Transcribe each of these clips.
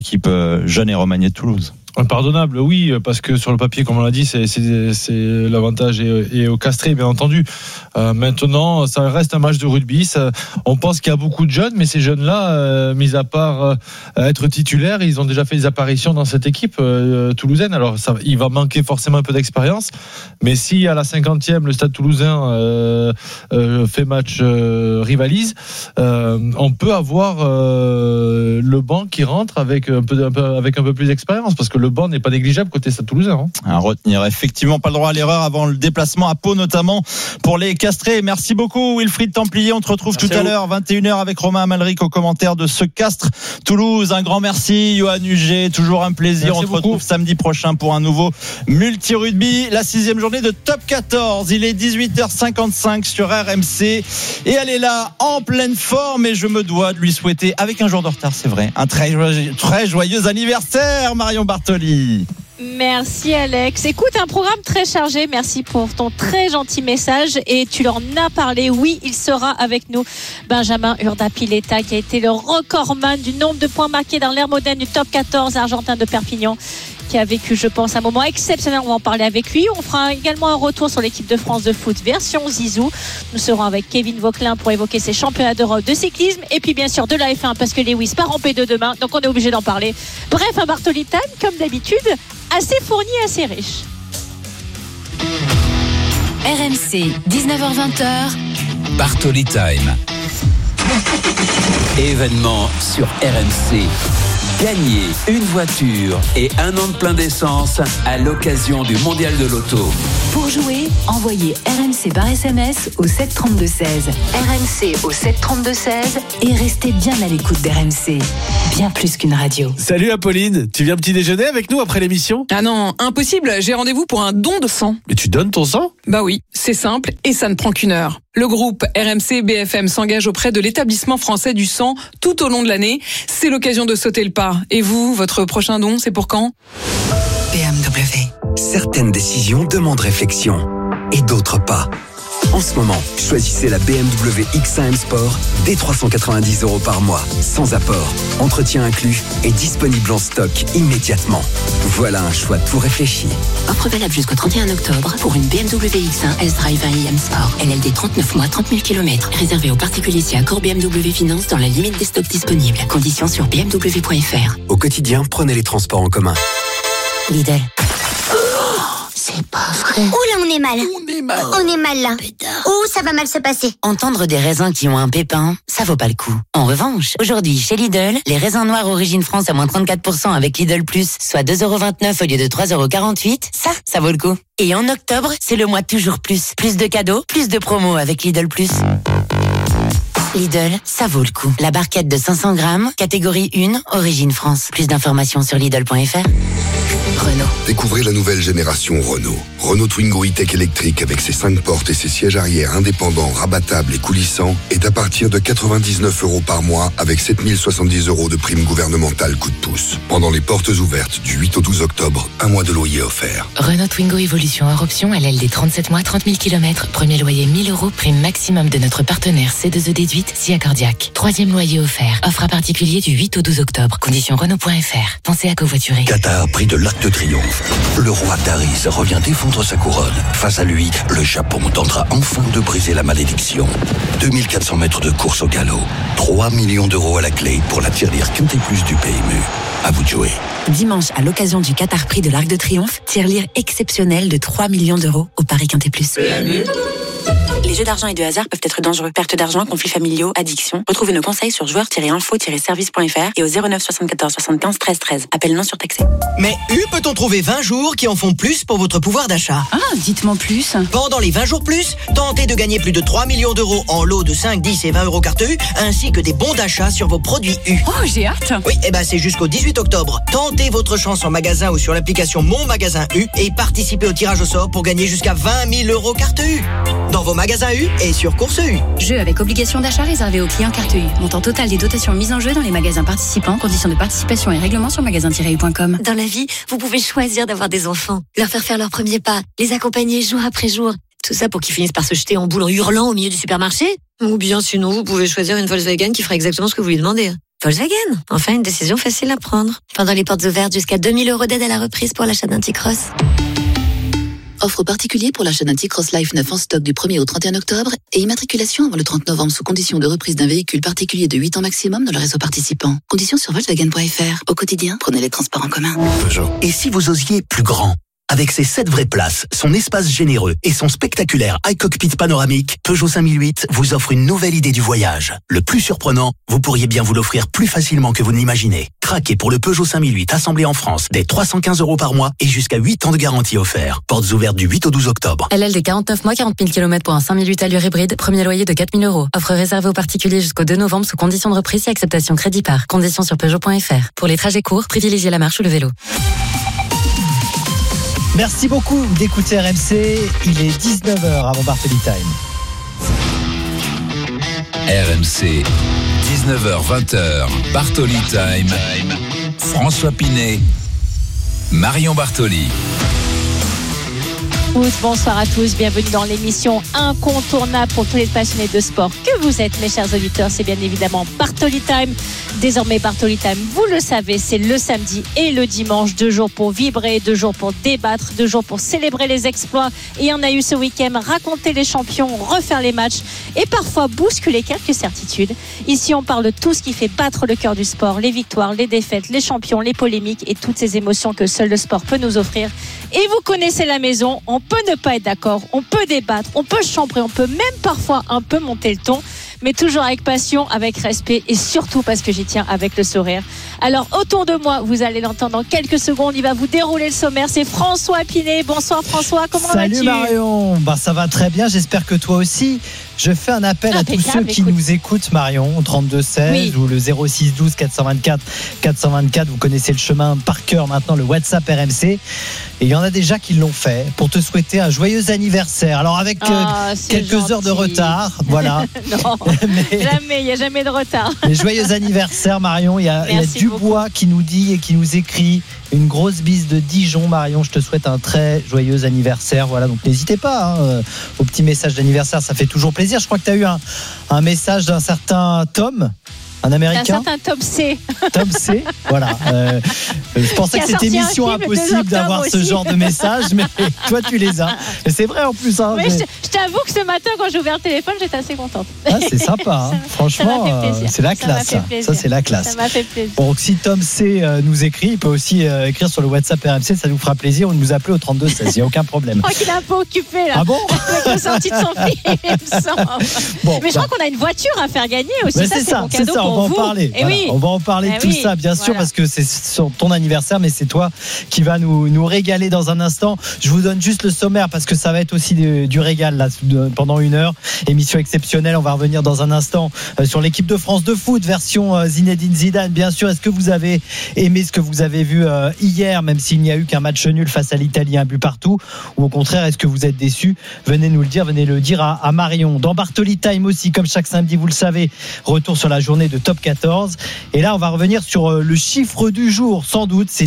équipe jeune et remaniée de Toulouse. Impardonnable, oui, parce que sur le papier, comme on l'a dit, c'est l'avantage est au Castré, bien entendu. Maintenant, ça reste un match de rugby. On pense qu'il y a beaucoup de jeunes, mais ces jeunes-là, mis à part être titulaires, ils ont déjà fait des apparitions dans cette équipe toulousaine. Alors, il va manquer forcément un peu d'expérience, mais si à la 50e, le Stade Toulousain fait match, rivalise, on peut avoir le banc qui rentre avec un peu plus d'expérience, parce que le banc n'est pas négligeable côté Stade Toulousain. À retenir, effectivement, pas le droit à l'erreur avant le déplacement à Pau, notamment pour les Castrés. Merci beaucoup Wilfried Templier, on te retrouve tout à l'heure 21h avec Romain Amalric au commentaire de ce Castres Toulouse. Un grand merci Johan Huget, toujours un plaisir. Merci, on te retrouve samedi prochain pour un nouveau multi-rugby, la 6e journée de Top 14. Il est 18h55 sur RMC et elle est là en pleine forme, et je me dois de lui souhaiter, avec un jour de retard c'est vrai, un très joyeux anniversaire, Marion Bartoli. Merci Alex. Écoute, un programme très chargé. Merci pour ton très gentil message. Et tu en as parlé. Oui, il sera avec nous. Benjamin Urdapilleta, qui a été le recordman du nombre de points marqués dans l'ère moderne du top 14 argentin de Perpignan, qui a vécu, je pense, un moment exceptionnel. On va en parler avec lui. On fera également un retour sur l'équipe de France de foot version Zizou. Nous serons avec Kevin Vauquelin pour évoquer ses championnats d'Europe de cyclisme, et puis bien sûr de la F1, parce que Lewis part en P2 demain, donc on est obligé d'en parler. Bref, un Bartoli Time, comme d'habitude, assez fourni, assez riche. RMC, 19h-20h. Bartoli Time. Événement sur RMC. Gagnez une voiture et un an de plein d'essence à l'occasion du Mondial de l'Auto. Pour jouer, envoyez RMC par SMS au 732-16. RMC au 732-16 et restez bien à l'écoute d'RMC. Bien plus qu'une radio. Salut Apolline, tu viens petit déjeuner avec nous après l'émission ? Ah non, impossible, j'ai rendez-vous pour un don de sang. Mais tu donnes ton sang ? Bah oui, c'est simple et ça ne prend qu'une heure. Le groupe RMC BFM s'engage auprès de l'établissement français du sang tout au long de l'année. C'est l'occasion de sauter le pas. Et vous, votre prochain don, c'est pour quand ? BMW. Certaines décisions demandent réflexion et d'autres pas. En ce moment, choisissez la BMW X1 M Sport dès 390 € par mois, sans apport, entretien inclus et disponible en stock immédiatement. Voilà un choix tout réfléchi. Offre valable jusqu'au 31 octobre pour une BMW X1 S-Drive 1 M Sport. LLD 39 mois, 30 000 km. Réservé aux particuliers si accord BMW Finance dans la limite des stocks disponibles. Conditions sur bmw.fr. Au quotidien, prenez les transports en commun. Lidl. C'est pas vrai. Ouh là, on est mal. On est mal là. Oh, ça va mal se passer. Entendre des raisins qui ont un pépin, ça vaut pas le coup. En revanche, aujourd'hui, chez Lidl, les raisins noirs origine France à moins 34% avec Lidl Plus, soit 2,29€ au lieu de 3,48€, ça vaut le coup. Et en octobre, c'est le mois toujours plus. Plus de cadeaux, plus de promos avec Lidl Plus. Lidl, ça vaut le coup. La barquette de 500 grammes, catégorie 1, origine France. Plus d'informations sur Lidl.fr. Renault. Découvrez la nouvelle génération Renault. Renault Twingo E-Tech électrique avec ses 5 portes et ses sièges arrière indépendants, rabattables et coulissants est à partir de 99 € par mois avec 7070 € de prime gouvernementale coup de pouce. Pendant les portes ouvertes du 8 au 12 octobre, un mois de loyer offert. Renault Twingo Evolution hors option, LLD 37 mois, 30 000 km. Premier loyer 1 000 €, prime maximum de notre partenaire C2E déduite, SIA Cardiaque. Troisième loyer offert. Offre à particulier du 8 au 12 octobre. Conditions Renault.fr. Pensez à covoiturer. Qatar, prix de l'Arc de Triomphe. Le roi Taris revient défendre sa couronne. Face à lui, le Japon tentera enfin de briser la malédiction. 2400 mètres de course au galop. 3 millions d'euros à la clé pour la tirelire Quintet Plus du PMU. À vous de jouer. Dimanche, à l'occasion du Qatar Prix de l'Arc de Triomphe, tirelire exceptionnelle de 3 millions d'euros au Paris Quintet Plus. Les jeux d'argent et de hasard peuvent être dangereux. Perte d'argent, conflits familiaux, addiction. Retrouvez nos conseils sur joueurs-info-service.fr et au 09 74 75 13 13. Appel non surtaxé. Mais peut-on trouver 20 jours qui en font plus pour votre pouvoir d'achat ? Ah, dites-moi plus. Pendant les 20 jours plus, tentez de gagner plus de 3 millions d'euros en lots de 5, 10 et 20 € carte U, ainsi que des bons d'achat sur vos produits U. Oh, j'ai hâte. Oui, c'est jusqu'au 18 octobre. Tentez votre chance en magasin ou sur l'application Mon Magasin U et participez au tirage au sort pour gagner jusqu'à 20 000 € carte U. Dans vos magasins U et sur Course U. Jeu avec obligation d'achat réservé aux clients carte U. Montant total des dotations mises en jeu dans les magasins participants. Conditions de participation et règlements sur magasin-u.com. Dans la vie, vous pouvez choisir d'avoir des enfants, leur faire leurs premiers pas, les accompagner jour après jour. Tout ça pour qu'ils finissent par se jeter en boule en hurlant au milieu du supermarché. Ou bien sinon, vous pouvez choisir une Volkswagen qui fera exactement ce que vous lui demandez. Volkswagen, enfin une décision facile à prendre. Pendant les portes ouvertes, jusqu'à 2000 € d'aide à la reprise pour l'achat d'un T-Cross. Offre particulière pour l'achat d'un T-Cross Life 9 en stock du 1er au 31 octobre et immatriculation avant le 30 novembre sous condition de reprise d'un véhicule particulier de 8 ans maximum dans le réseau participant. Conditions sur Volkswagen.fr. Au quotidien, prenez les transports en commun. Peugeot. Et si vous osiez plus grand ? Avec ses 7 vraies places, son espace généreux et son spectaculaire iCockpit panoramique, Peugeot 5008 vous offre une nouvelle idée du voyage. Le plus surprenant, vous pourriez bien vous l'offrir plus facilement que vous ne l'imaginez. Craquez pour le Peugeot 5008 assemblé en France dès 315 € par mois et jusqu'à 8 ans de garantie offert. Portes ouvertes du 8 au 12 octobre. LLD 49 mois, 40 000 km pour un 5008 allure hybride. Premier loyer de 4 000 €. Offre réservée aux particuliers jusqu'au 2 novembre sous condition de reprise et acceptation crédit par. Conditions sur Peugeot.fr. Pour les trajets courts, privilégiez la marche ou le vélo. Merci beaucoup d'écouter RMC. Il est 19h avant Bartoli Time. RMC, 19h-20h, Bartoli Time. François Pinet, Marion Bartoli. Bonsoir à tous, bienvenue dans l'émission incontournable pour tous les passionnés de sport que vous êtes, mes chers auditeurs. C'est bien évidemment Bartoli Time. Désormais Bartoli Time, vous le savez, c'est le samedi et le dimanche, 2 jours pour vibrer, 2 jours pour débattre, 2 jours pour célébrer les exploits. Et il y en a eu ce week-end, raconter les champions, refaire les matchs et parfois bousculer quelques certitudes. Ici on parle de tout ce qui fait battre le cœur du sport, les victoires, les défaites, les champions, les polémiques et toutes ces émotions que seul le sport peut nous offrir. Et vous connaissez la maison, on peut ne pas être d'accord, on peut débattre, on peut chambrer, on peut même parfois un peu monter le ton, mais toujours avec passion, avec respect et surtout parce que j'y tiens, avec le sourire. Alors autour de moi, vous allez l'entendre dans quelques secondes, il va vous dérouler le sommaire, c'est François Pinet. Bonsoir François, comment vas-tu ? Salut Marion, ça va très bien, j'espère que toi aussi. Je fais un appel à tous ceux qui nous écoutent, Marion, au 32-16 ou le 06-12 424 424. Vous connaissez le chemin par cœur maintenant, le WhatsApp RMC. Et il y en a déjà qui l'ont fait pour te souhaiter un joyeux anniversaire. Alors avec quelques heures de retard, voilà. Non, jamais, il n'y a jamais de retard. Mais joyeux anniversaire Marion, il y a Dubois qui nous dit et qui nous écrit une grosse bise de Dijon. Marion, je te souhaite un très joyeux anniversaire. Voilà, donc n'hésitez pas au petit message d'anniversaire, ça fait toujours plaisir. Je crois que tu as eu un message d'un certain Tom, un Américain. Un certain Tom C. Tom C, voilà. Je pensais que c'était mission impossible d'avoir ce genre de message, mais toi tu les as. Et c'est vrai en plus. Mais je t'avoue que ce matin, quand j'ai ouvert le téléphone, j'étais assez contente. Ah, c'est sympa, franchement, c'est la classe. Ça, c'est la classe. Ça m'a fait plaisir. Bon, si Tom C nous écrit, il peut aussi écrire sur le WhatsApp RMC, ça nous fera plaisir, ou nous appeler au 32-16, il n'y a aucun problème. Je crois qu'il est un peu occupé là. Ah bon? Avec la sortie de son film, il me semble. Bon, mais je crois qu'on a une voiture à faire gagner aussi. Mais ça, c'est mon cadeau pour on va en vous. parler. Voilà, oui. On va en parler de tout ça, bien sûr, parce que c'est sur ton anniversaire, mais c'est toi qui vas nous régaler dans un instant. Je vous donne juste le sommaire parce que ça va être aussi du régal là, pendant 1 heure. Émission exceptionnelle. On va revenir dans un instant sur l'équipe de France de foot, version Zinedine Zidane, bien sûr. Est-ce que vous avez aimé ce que vous avez vu hier, même s'il n'y a eu qu'un match nul face à l'Italie, un but partout, ou au contraire, est-ce que vous êtes déçus? Venez nous le dire, venez le dire à Marion. Dans Bartoli Time aussi, comme chaque samedi, vous le savez, retour sur la journée de Top 14. Et là, on va revenir sur le chiffre du jour, sans doute, c'est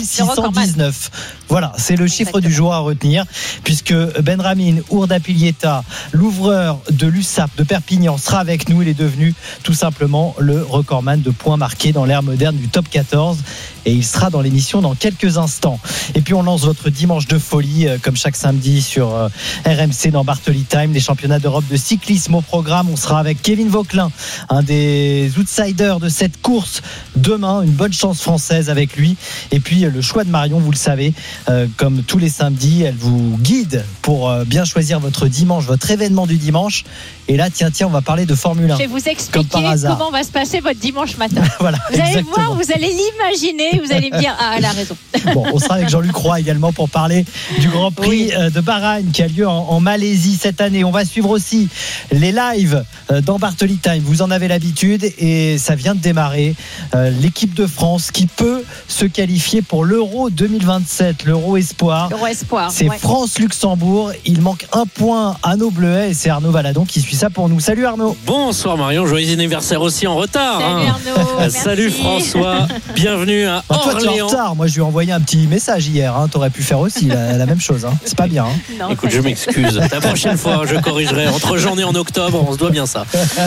2619. Voilà, c'est le chiffre du jour à retenir, puisque Benramin Ourdapilieta, l'ouvreur de l'USAP de Perpignan, sera avec nous. Il est devenu tout simplement le recordman de points marqués dans l'ère moderne du Top 14. Et il sera dans l'émission dans quelques instants. Et puis on lance votre dimanche de folie, comme chaque samedi sur RMC dans Bartoli Time, les championnats d'Europe de cyclisme au programme. On sera avec Kevin Vauquelin, un des outsiders de cette course demain. Une bonne chance française avec lui. Et puis le choix de Marion, vous le savez, comme tous les samedis, elle vous guide pour bien choisir votre dimanche, votre événement du dimanche. Et là, tiens, on va parler de Formule 1. Je vais vous expliquer comment va se passer votre dimanche matin. Voilà, vous allez voir, vous allez l'imaginer, vous allez me dire, ah, elle a raison. Bon, on sera avec Jean-Luc Roy également pour parler du Grand Prix de Bahreïn qui a lieu en Malaisie cette année. On va suivre aussi les lives dans Bartoli Time. Vous en avez l'habitude et ça vient de démarrer. L'équipe de France qui peut se qualifier pour l'Euro 2027, l'Euro Espoir. L'Euro Espoir. C'est France-Luxembourg. Il manque un point à nos Bleuets et c'est Arnaud Valadon qui suit ça pour nous. Salut Arnaud. Bonsoir Marion, joyeux anniversaire aussi en retard. Salut Arnaud. Salut François, bienvenue à Toi, tu es en Orléans. retard. Moi, je lui ai envoyé un petit message hier. T'aurais pu faire aussi la même chose. C'est pas bien. Non, écoute, je m'excuse. La prochaine fois, je corrigerai. Entre janvier et en octobre, on se doit bien ça.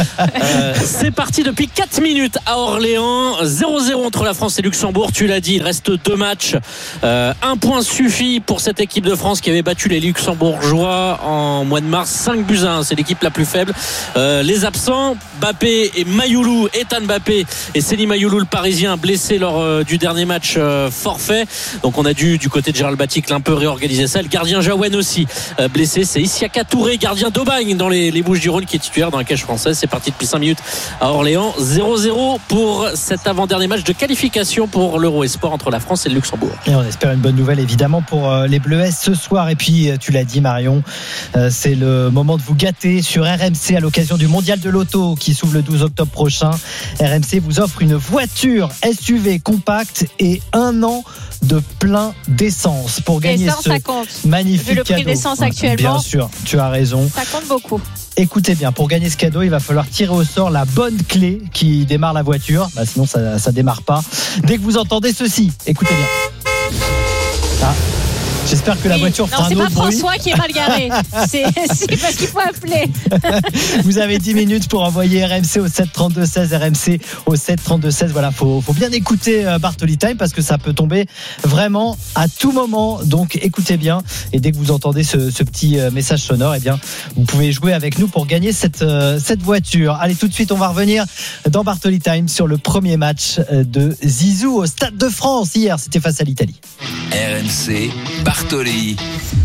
C'est parti depuis 4 minutes à Orléans. 0-0 entre la France et Luxembourg. Tu l'as dit, il reste 2 matchs. Un point suffit pour cette équipe de France qui avait battu les Luxembourgeois en mois de mars. 5-1. C'est l'équipe la plus faible. Les absents, Mbappé et Mayoulou, Ethan Mbappé et Céline Mayoulou, le Parisien, blessé lors du dernier match forfait. Donc on a dû, du côté de Gérald Baticle, un peu réorganiser ça. Le gardien Jaouen aussi blessé. C'est Issiaka Touré, gardien d'Aubagne dans les Bouches-du-Rhône, qui est titulaire dans la cage française. C'est parti depuis 5 minutes à Orléans. 0-0 pour cet avant-dernier match de qualification pour l'Euro Espoir entre la France et le Luxembourg. Et on espère une bonne nouvelle évidemment pour les Bleuets ce soir. Et puis tu l'as dit Marion, c'est le moment de vous gâter sur RMC à l'occasion du Mondial de l'Auto qui s'ouvre le 12 octobre prochain. RMC vous offre une voiture SUV compacte et 1 an de plein d'essence pour gagner ça compte. Magnifique vu le prix cadeau. d'essence actuellement. Bien sûr, tu as raison. Ça compte beaucoup. Écoutez bien, pour gagner ce cadeau, il va falloir tirer au sort la bonne clé qui démarre la voiture. Sinon, ça démarre pas. Dès que vous entendez ceci, écoutez bien. Ah. J'espère que la voiture fera un autre bruit. Non, c'est pas François qui est mal garé. C'est parce qu'il faut appeler. Vous avez 10 minutes pour envoyer RMC au 732-16, RMC au 732-16. Voilà, faut bien écouter Bartoli Time parce que ça peut tomber vraiment à tout moment. Donc écoutez bien. Et dès que vous entendez ce petit message sonore, eh bien, vous pouvez jouer avec nous pour gagner cette voiture. Allez, tout de suite, on va revenir dans Bartoli Time sur le premier match de Zizou au Stade de France. Hier, c'était face à l'Italie. RMC, Bartoli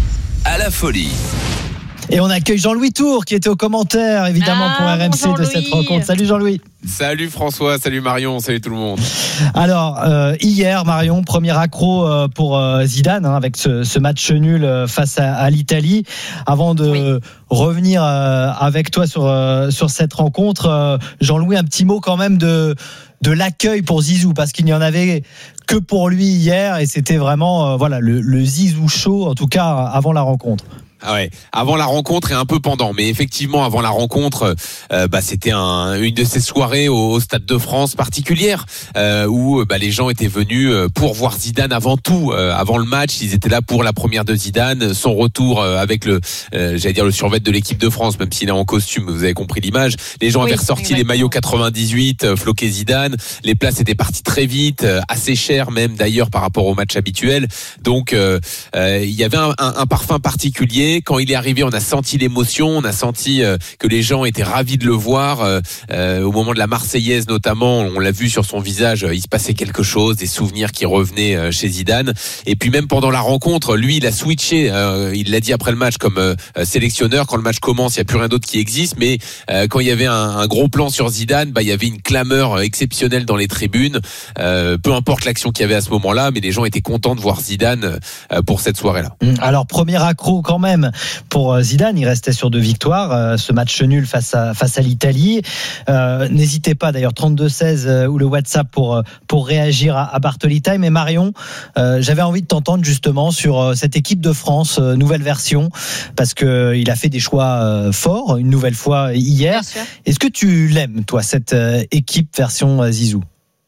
à la folie. Et on accueille Jean-Louis Tour qui était aux commentaires évidemment pour RMC de cette rencontre. Salut Jean-Louis. Salut François, salut Marion, salut tout le monde. Alors hier Marion, premier accro pour Zidane avec ce match nul face à l'Italie. Avant de revenir avec toi sur cette rencontre, Jean-Louis, un petit mot quand même de l'accueil pour Zizou parce qu'il n'y en avait que pour lui hier et c'était vraiment le Zizou show en tout cas avant la rencontre. Ah ouais, avant la rencontre et un peu pendant, mais effectivement avant la rencontre, c'était une de ces soirées au Stade de France particulière où les gens étaient venus pour voir Zidane avant tout, avant le match. Ils étaient là pour la première de Zidane, son retour avec le survêt de l'équipe de France, même s'il est en costume. Vous avez compris l'image. Les gens avaient ressorti les maillots 98 floqués Zidane. Les places étaient parties très vite, assez chères même d'ailleurs par rapport au match habituel. Donc il y avait un parfum particulier. Quand il est arrivé, on a senti l'émotion, on a senti que les gens étaient ravis de le voir. Au moment de la Marseillaise notamment, on l'a vu sur son visage, il se passait quelque chose, des souvenirs qui revenaient chez Zidane. Et puis même pendant la rencontre, lui, il a switché. Il l'a dit après le match comme sélectionneur. Quand le match commence, il n'y a plus rien d'autre qui existe. Mais quand il y avait un gros plan sur Zidane, il y avait une clameur exceptionnelle dans les tribunes. Peu importe l'action qu'il y avait à ce moment-là, mais les gens étaient contents de voir Zidane pour cette soirée-là. Alors premier accro quand même pour Zidane, il restait sur 2 victoires, ce match nul face à l'Italie. N'hésitez pas d'ailleurs 32-16 ou le WhatsApp pour réagir à Bartoli Time. Et Marion, j'avais envie de t'entendre justement sur cette équipe de France, nouvelle version, parce que il a fait des choix forts une nouvelle fois hier. Est-ce que tu l'aimes toi cette équipe version Zizou?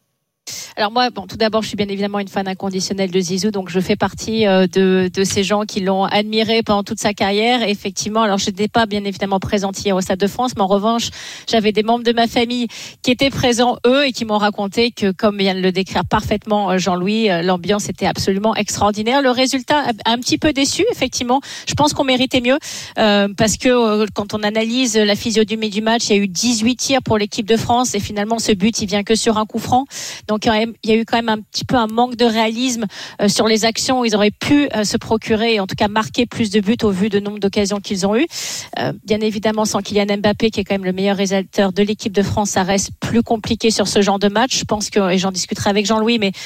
Alors moi, tout d'abord, je suis bien évidemment une fan inconditionnelle de Zizou, donc je fais partie de ces gens qui l'ont admiré pendant toute sa carrière. Et effectivement, alors je n'étais pas bien évidemment présente hier au Stade de France, mais en revanche, j'avais des membres de ma famille qui étaient présents eux et qui m'ont raconté que, comme vient de le décrire parfaitement Jean-Louis, l'ambiance était absolument extraordinaire. Le résultat a un petit peu déçu, effectivement. Je pense qu'on méritait mieux parce que quand on analyse la physionomie du match, il y a eu 18 tirs pour l'équipe de France et finalement ce but, il vient que sur un coup franc. Donc il y a eu quand même un petit peu un manque de réalisme sur les actions où ils auraient pu se procurer, en tout cas marquer plus de buts au vu de nombre d'occasions qu'ils ont eu. Bien évidemment, sans Kylian Mbappé, qui est quand même le meilleur réalisateur de l'équipe de France, ça reste plus compliqué sur ce genre de match. Je pense que, et j'en discuterai avec Jean-Louis, mais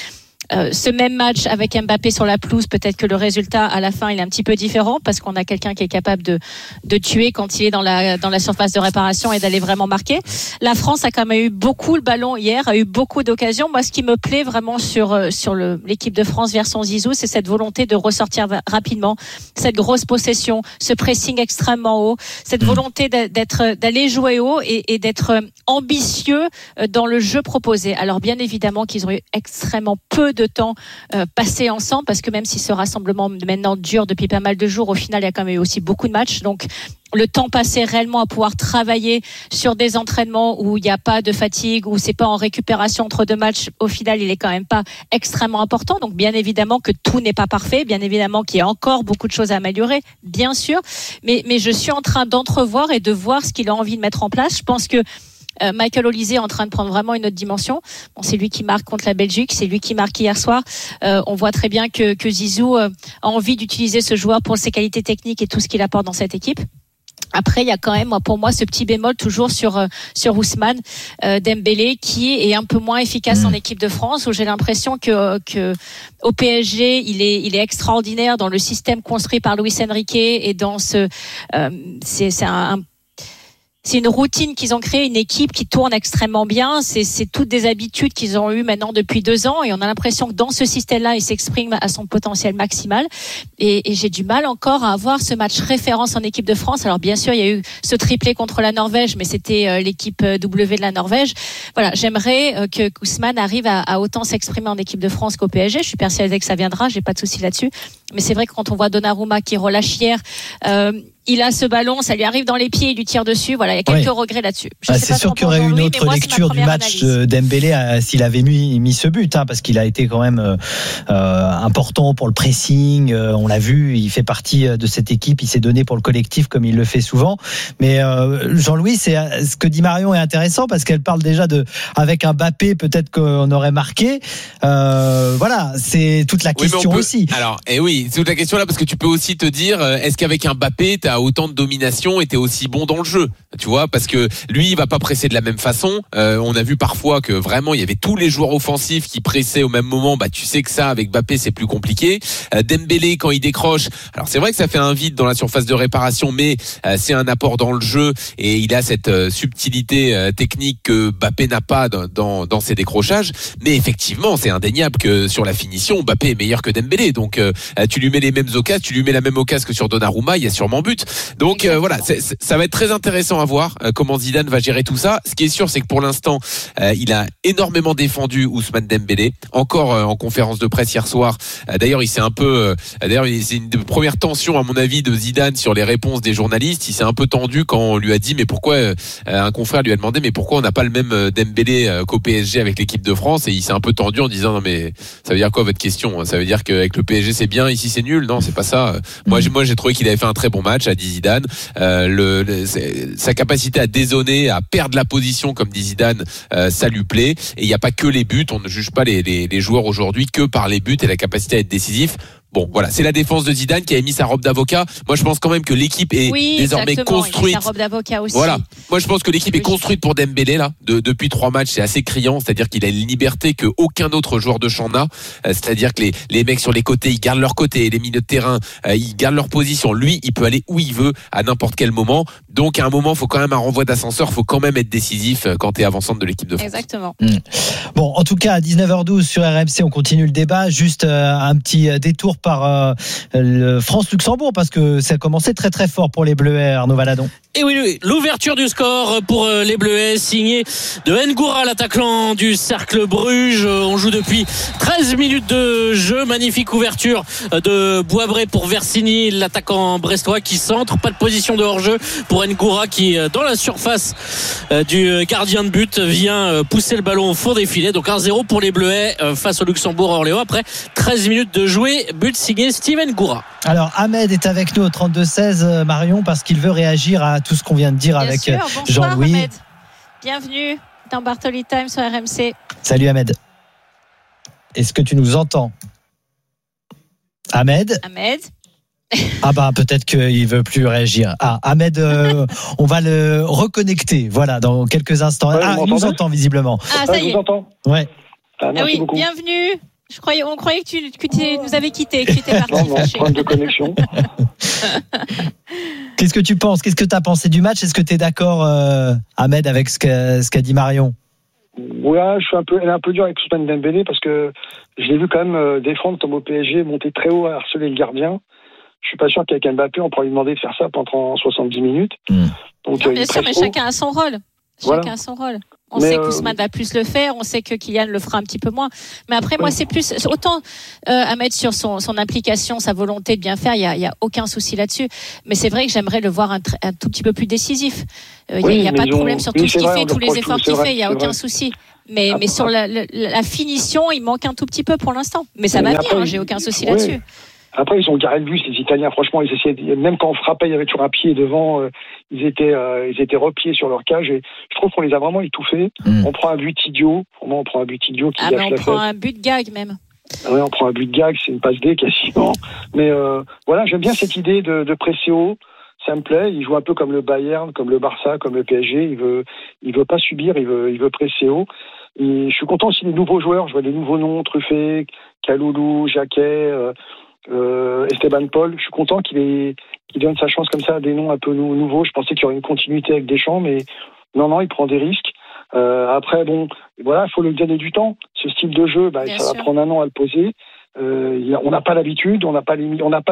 ce même match avec Mbappé sur la pelouse, peut-être que le résultat à la fin il est un petit peu différent parce qu'on a quelqu'un qui est capable de tuer quand il est dans la surface de réparation et d'aller vraiment marquer. La France a quand même eu beaucoup le ballon hier, a eu beaucoup d'occasions. Moi, ce qui me plaît vraiment sur l'équipe de France vers son Zizou, c'est cette volonté de ressortir rapidement, cette grosse possession, ce pressing extrêmement haut, cette volonté d'aller jouer haut et d'être ambitieux dans le jeu proposé. Alors bien évidemment qu'ils ont eu extrêmement peu de temps passé ensemble parce que même si ce rassemblement maintenant dure depuis pas mal de jours, au final il y a quand même eu aussi beaucoup de matchs. Donc le temps passé réellement à pouvoir travailler sur des entraînements où il n'y a pas de fatigue, où c'est pas en récupération entre deux matchs, au final il est quand même pas extrêmement important. Donc bien évidemment que tout n'est pas parfait, bien évidemment qu'il y a encore beaucoup de choses à améliorer, bien sûr, mais je suis en train d'entrevoir et de voir ce qu'il a envie de mettre en place. Je pense que Michael Olise est en train de prendre vraiment une autre dimension. Bon, c'est lui qui marque contre la Belgique, c'est lui qui marque hier soir. On voit très bien que Zizou a envie d'utiliser ce joueur pour ses qualités techniques et tout ce qu'il apporte dans cette équipe. Après, il y a quand même, pour moi, ce petit bémol toujours sur Ousmane Dembélé, qui est un peu moins efficace en équipe de France, où j'ai l'impression que au PSG, il est extraordinaire dans le système construit par Luis Enrique et dans c'est une routine qu'ils ont créée, une équipe qui tourne extrêmement bien. C'est toutes des habitudes qu'ils ont eues maintenant depuis 2 ans. Et on a l'impression que dans ce système-là, il s'exprime à son potentiel maximal. Et j'ai du mal encore à avoir ce match référence en équipe de France. Alors bien sûr, il y a eu ce triplé contre la Norvège, mais c'était l'équipe W de la Norvège. Voilà, j'aimerais que Ousmane arrive à autant s'exprimer en équipe de France qu'au PSG. Je suis persuadée que ça viendra, j'ai pas de souci là-dessus. Mais c'est vrai que quand on voit Donnarumma qui relâche hier, il a ce ballon, ça lui arrive dans les pieds, il lui tire dessus. Voilà, il y a quelques regrets là-dessus. C'est sûr qu'il y aurait eu une autre lecture du match de Dembélé s'il avait mis ce but, parce qu'il a été quand même important pour le pressing. On l'a vu, il fait partie de cette équipe, il s'est donné pour le collectif comme il le fait souvent. Mais Jean-Louis, ce que dit Marion est intéressant parce qu'elle parle déjà avec un Mbappé, peut-être qu'on aurait marqué. Voilà, c'est toute la question aussi. Alors, oui, c'est toute la question là parce que tu peux aussi te dire, est-ce qu'avec un Mbappé, t'as autant de domination et t'es aussi bon dans le jeu, tu vois, parce que lui il va pas presser de la même façon. On a vu parfois que vraiment il y avait tous les joueurs offensifs qui pressaient au même moment. Tu sais que ça avec Mbappé c'est plus compliqué. Dembélé quand il décroche, alors c'est vrai que ça fait un vide dans la surface de réparation, mais c'est un apport dans le jeu et il a cette subtilité technique que Mbappé n'a pas dans ses décrochages. Mais effectivement c'est indéniable que sur la finition Mbappé est meilleur que Dembélé. Donc tu lui mets les mêmes occasions, tu lui mets la même occasion que sur Donnarumma, il y a sûrement but. Donc voilà, ça va être très intéressant à voir comment Zidane va gérer tout ça. Ce qui est sûr, c'est que pour l'instant, il a énormément défendu Ousmane Dembélé. Encore en conférence de presse hier soir. D'ailleurs, il s'est un peu. D'ailleurs, c'est une des premières tensions à mon avis de Zidane sur les réponses des journalistes. Il s'est un peu tendu quand on lui a dit mais pourquoi un confrère lui a demandé mais pourquoi on n'a pas le même Dembélé qu'au PSG avec l'équipe de France, et il s'est un peu tendu en disant non mais ça veut dire quoi votre question? Ça veut dire qu'avec le PSG c'est bien, ici c'est nul? Non, c'est pas ça. Moi j'ai trouvé qu'il avait fait un très bon match, a dit Zidane. Sa capacité à dézonner, à perdre la position comme dit Zidane, ça lui plaît. Et il n'y a pas que les buts, on ne juge pas les joueurs aujourd'hui que par les buts et la capacité à être décisif. Bon, voilà, c'est la défense de Zidane qui a émis sa robe d'avocat. Moi, je pense quand même que l'équipe est désormais construite. Il a sa robe d'avocat aussi. Voilà. Moi, je pense que l'équipe est construite pour Dembélé là. Depuis 3 matchs, c'est assez criant. C'est-à-dire qu'il a une liberté que aucun autre joueur de champ n'a. C'est-à-dire que les mecs sur les côtés, ils gardent leur côté. Les milieux de terrain, ils gardent leur position. Lui, il peut aller où il veut à n'importe quel moment. Donc, à un moment, il faut quand même un renvoi d'ascenseur. Il faut quand même être décisif quand t'es avant-centre de l'équipe de France. Exactement. Bon, en tout cas, à 19h12 sur RMC, on continue le débat. Juste un petit détour par le France-Luxembourg parce que ça a commencé très très fort pour les Bleuets, Arnaud Valadon. Et oui, l'ouverture du score pour les Bleuets, signée de Ngoura, l'attaquant du Cercle Bruges. On joue depuis 13 minutes de jeu. Magnifique ouverture de Boisbré pour Versini, l'attaquant brestois qui centre. Pas de position de hors-jeu pour Ngoura qui, dans la surface du gardien de but, vient pousser le ballon au fond des filets. Donc 1-0 pour les Bleuets face au Luxembourg à Orléans après 13 minutes de jouer. But signé Steven Ngoura. Alors Ahmed est avec nous au 32-16, Marion, parce qu'il veut réagir à tout ce qu'on vient de dire Bien avec sûr. Jean-Louis. Ahmed. Bienvenue dans Bartoli Time sur RMC. Salut Ahmed. Est-ce que tu nous entends? Ahmed. Ah bah peut-être qu'il veut plus réagir. Ah Ahmed, on va le reconnecter. Voilà, dans quelques instants. Il nous entend visiblement. Ah ça y est. Ouais. Ah oui, bienvenue. On croyait que tu nous avais quittés, que tu étais parti. Non, problème de connexion. Qu'est-ce que tu penses? Qu'est-ce que tu as pensé du match? Est-ce que tu es d'accord, Ahmed, avec ce qu'a dit Marion? Ouais, elle est un peu dure avec Ousmane Dembélé parce que je l'ai vu quand même défendre comme au PSG, monter très haut à harceler le gardien. Je suis pas sûr qu'avec Mbappé, on pourra lui demander de faire ça pendant 70 minutes. Donc, non, bien sûr, mais chacun a son rôle. Voilà. Chacun a son rôle. On sait qu'Ousmane va plus le faire, on sait que Kylian le fera un petit peu moins. Mais après, moi, c'est plus autant à mettre sur son implication, sa volonté de bien faire. Il y a aucun souci là-dessus. Mais c'est vrai que j'aimerais le voir un tout petit peu plus décisif. Il y a pas de problème sur tout ce qu'il fait, tous les efforts qu'il fait. Il y a aucun souci. Mais sur la finition, il manque un tout petit peu pour l'instant. Mais ça va venir. J'ai aucun souci là-dessus. Après, ils ont garé le bus, les Italiens. Franchement, ils essayaient, même quand on frappait, il y avait toujours un pied devant. Ils étaient repliés sur leur cage. Et je trouve qu'on les a vraiment étouffés. On prend un but idiot. Vraiment, on prend un but idiot qui gâche la fête. On prend un but de gag même. Oui, on prend un but de gag. C'est une passe D quasiment. Mais voilà, j'aime bien cette idée de presser haut. Ça me plaît. Il joue un peu comme le Bayern, comme le Barça, comme le PSG. Il veut pas subir. Il veut presser haut. Et je suis content aussi des nouveaux joueurs. Je vois des nouveaux noms: Truffet, Kaloulou, Jacquet. Esteban Paul, je suis content qu'il donne sa chance comme ça à des noms un peu nouveaux. Je pensais qu'il y aurait une continuité avec Deschamps, mais non, il prend des risques. Après, bon, voilà, il faut lui donner du temps. Ce style de jeu, ça va prendre un an à le poser. On n'a pas l'habitude, on n'a pas le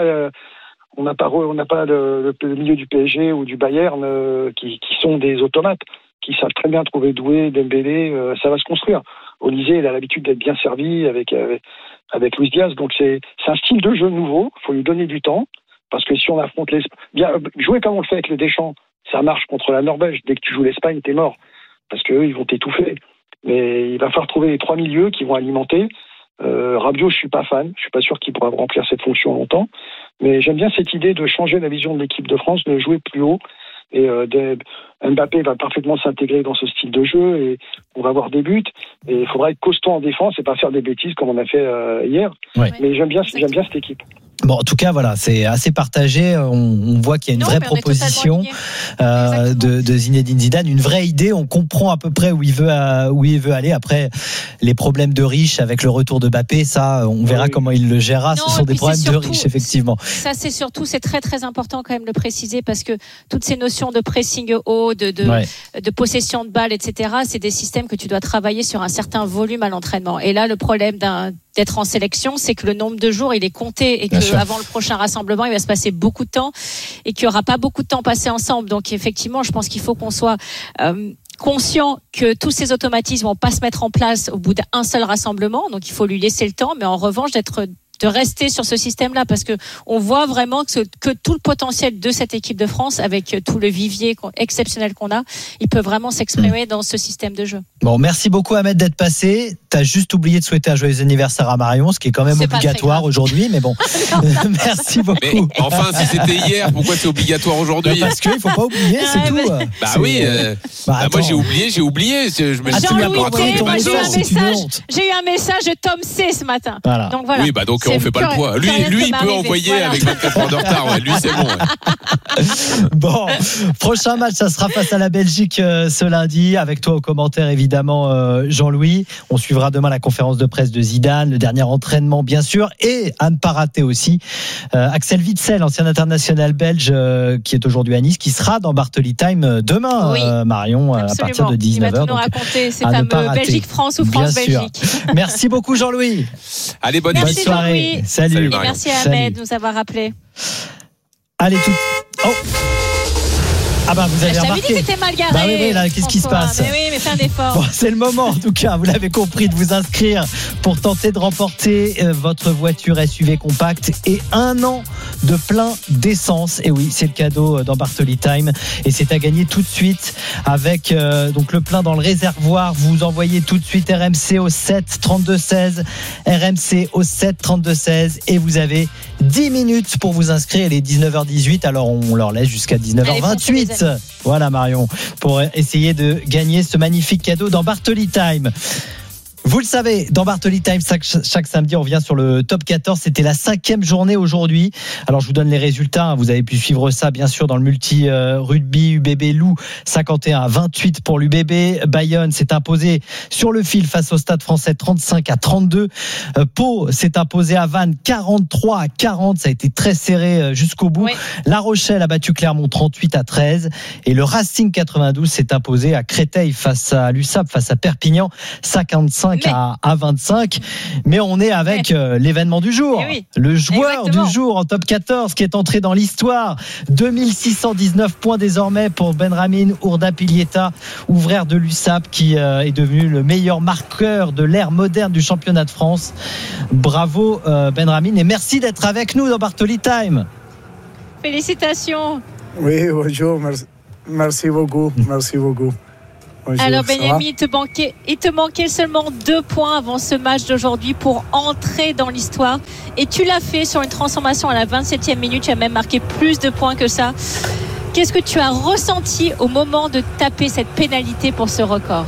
milieu du PSG ou du Bayern qui sont des automates, qui savent très bien trouver Doué, Dembélé. Ça va se construire. Olysée, il a l'habitude d'être bien servi avec Luis Diaz, donc c'est un style de jeu nouveau. Il faut lui donner du temps, parce que si on affronte l'Espagne, jouer comme on le fait avec le Deschamps, ça marche contre la Norvège. Dès que tu joues l'Espagne, t'es mort, parce qu'eux, ils vont t'étouffer. Mais il va falloir trouver les trois milieux qui vont alimenter. Rabiot, je suis pas fan. Je suis pas sûr qu'il pourra remplir cette fonction longtemps. Mais j'aime bien cette idée de changer la vision de l'équipe de France, de jouer plus haut. Et Mbappé va parfaitement s'intégrer dans ce style de jeu et on va avoir des buts. Et il faudra être costaud en défense et pas faire des bêtises comme on a fait hier. Ouais. Mais j'aime bien cette équipe. Bon, en tout cas, voilà, c'est assez partagé. On voit qu'il y a une vraie proposition de Zinedine Zidane, une vraie idée. On comprend à peu près où il veut aller. Après, les problèmes de riches avec le retour de Mbappé, ça, on verra comment il le gérera. Ce sont des problèmes de riches, effectivement. Ça, c'est très très important quand même de le préciser, parce que toutes ces notions de pressing haut, de possession de balle, etc., c'est des systèmes que tu dois travailler sur un certain volume à l'entraînement. Et là, le problème d'être en sélection, c'est que le nombre de jours, il est compté et que avant le prochain rassemblement, il va se passer beaucoup de temps et qu'il n'y aura pas beaucoup de temps passé ensemble. Donc effectivement, je pense qu'il faut qu'on soit conscient que tous ces automatismes vont pas se mettre en place au bout d'un seul rassemblement. Donc il faut lui laisser le temps, mais en revanche de rester sur ce système-là, parce que on voit vraiment que tout le potentiel de cette équipe de France, avec tout le vivier exceptionnel qu'on a, il peut vraiment s'exprimer dans ce système de jeu. Bon, merci beaucoup Ahmed d'être passé. T'as juste oublié de souhaiter un joyeux anniversaire à Marion, ce qui est quand même obligatoire aujourd'hui, mais bon. Merci beaucoup. Mais enfin, si c'était hier, pourquoi c'est obligatoire aujourd'hui? Parce qu'il faut pas oublier, c'est tout. Moi j'ai oublié. Je me j'ai eu un message de Tom C ce matin. Voilà. Donc voilà. Oui, donc on fait pas le poids. Lui il peut envoyer avec 24 heures de retard. Ouais. Lui c'est bon. Ouais. Bon, prochain match, ça sera face à la Belgique ce lundi. Avec toi au commentaire, évidemment, Jean-Louis. On suivra demain la conférence de presse de Zidane, le dernier entraînement bien sûr, et à ne pas rater aussi Axel Witsel, ancien international belge qui est aujourd'hui à Nice, qui sera dans Bartoli Time demain, Marion, à partir de 19h. Il va tout nous raconter ces fameux Belgique-France ou France-Belgique. Merci beaucoup Jean-Louis. Allez, bonne soirée. Salut. Et merci à Ahmed de nous avoir rappelé. Allez, Oh. Ah bah vous avez remarqué. Je t'avais dit que t'étais mal garé. Bah oui, là, qu'est-ce qui se passe? Mais oui, mais fais un effort. Bon, c'est le moment, en tout cas, vous l'avez compris, de vous inscrire pour tenter de remporter votre voiture SUV compacte et 1 an de plein d'essence. Et oui, c'est le cadeau dans Bartoli Time. Et c'est à gagner tout de suite avec donc le plein dans le réservoir. Vous envoyez tout de suite RMC au 7 32 16. RMC au 7 32 16. Et vous avez 10 minutes pour vous inscrire. Il est 19h18, alors on leur laisse jusqu'à 19h28. Voilà Marion, pour essayer de gagner ce magnifique cadeau dans Bartoli Time. Vous le savez, dans Bartoli Time, chaque samedi, on revient sur le top 14. C'était la 5e journée aujourd'hui. Alors, je vous donne les résultats. Vous avez pu suivre ça, bien sûr, dans le multi-rugby. UBB Loup, 51-28 pour l'UBB. Bayonne s'est imposé sur le fil face au Stade Français, 35-32. Pau s'est imposé à Vannes, 43-40. Ça a été très serré jusqu'au bout. Oui. La Rochelle a battu Clermont, 38-13. Et le Racing 92 s'est imposé à Créteil face à l'USAP, face à Perpignan, 55 à 25, mais on est avec l'événement du jour, le joueur du jour en top 14 qui est entré dans l'histoire. 2619 points désormais pour Benramin Ourdapilieta, ouvrière de l'USAP, qui est devenu le meilleur marqueur de l'ère moderne du championnat de France. Bravo Benramin, et merci d'être avec nous dans Bartoli Time. Félicitations. Oui, bonjour, merci beaucoup. Bonjour, alors Benjamin, il te manquait seulement 2 points avant ce match d'aujourd'hui pour entrer dans l'histoire, et tu l'as fait sur une transformation à la 27e minute. Tu as même marqué plus de points que ça. Qu'est-ce que tu as ressenti au moment de taper cette pénalité pour ce record?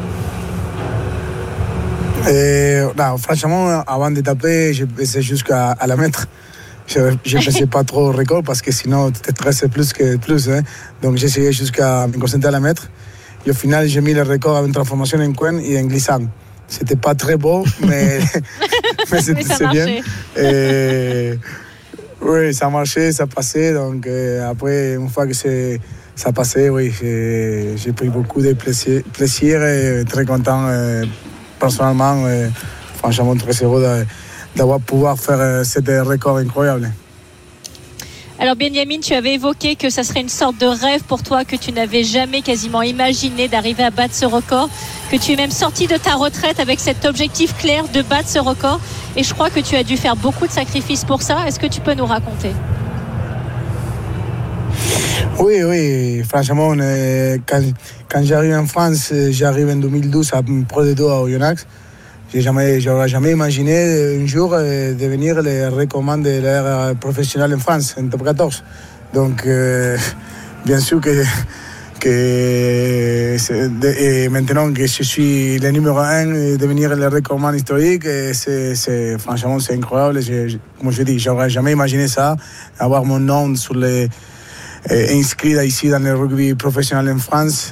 Non, franchement, avant de taper, je pensais jusqu'à la mettre. Je ne pensais pas trop au record parce que sinon tu stresses plus que plus, hein. Donc j'essayais jusqu'à me concentrer à la mettre. Et au final, j'ai mis le record avec une transformation en coin et en glissant. C'était pas très beau, mais c'est bien. Et oui, ça marchait, ça passait. Donc après, une fois que ça passait, oui, j'ai pris beaucoup de plaisir et très content personnellement. Franchement, très heureux d'avoir pouvoir faire ce record incroyable. Alors Benjamin, tu avais évoqué que ça serait une sorte de rêve pour toi, que tu n'avais jamais quasiment imaginé d'arriver à battre ce record, que tu es même sorti de ta retraite avec cet objectif clair de battre ce record, et je crois que tu as dû faire beaucoup de sacrifices pour ça. Est-ce que tu peux nous raconter? Oui, franchement, quand j'arrive en France, j'arrive en 2012 à Pro D2 à Oyonnax. J'aurais jamais imaginé un jour devenir le recommand de l'ère professionnelle en France, en top 14. Donc, bien sûr et maintenant que je suis le numéro 1, devenir le recommand historique, franchement, c'est incroyable. Comme je dis, j'aurais jamais imaginé ça, avoir mon nom sur inscrit ici dans le rugby professionnel en France.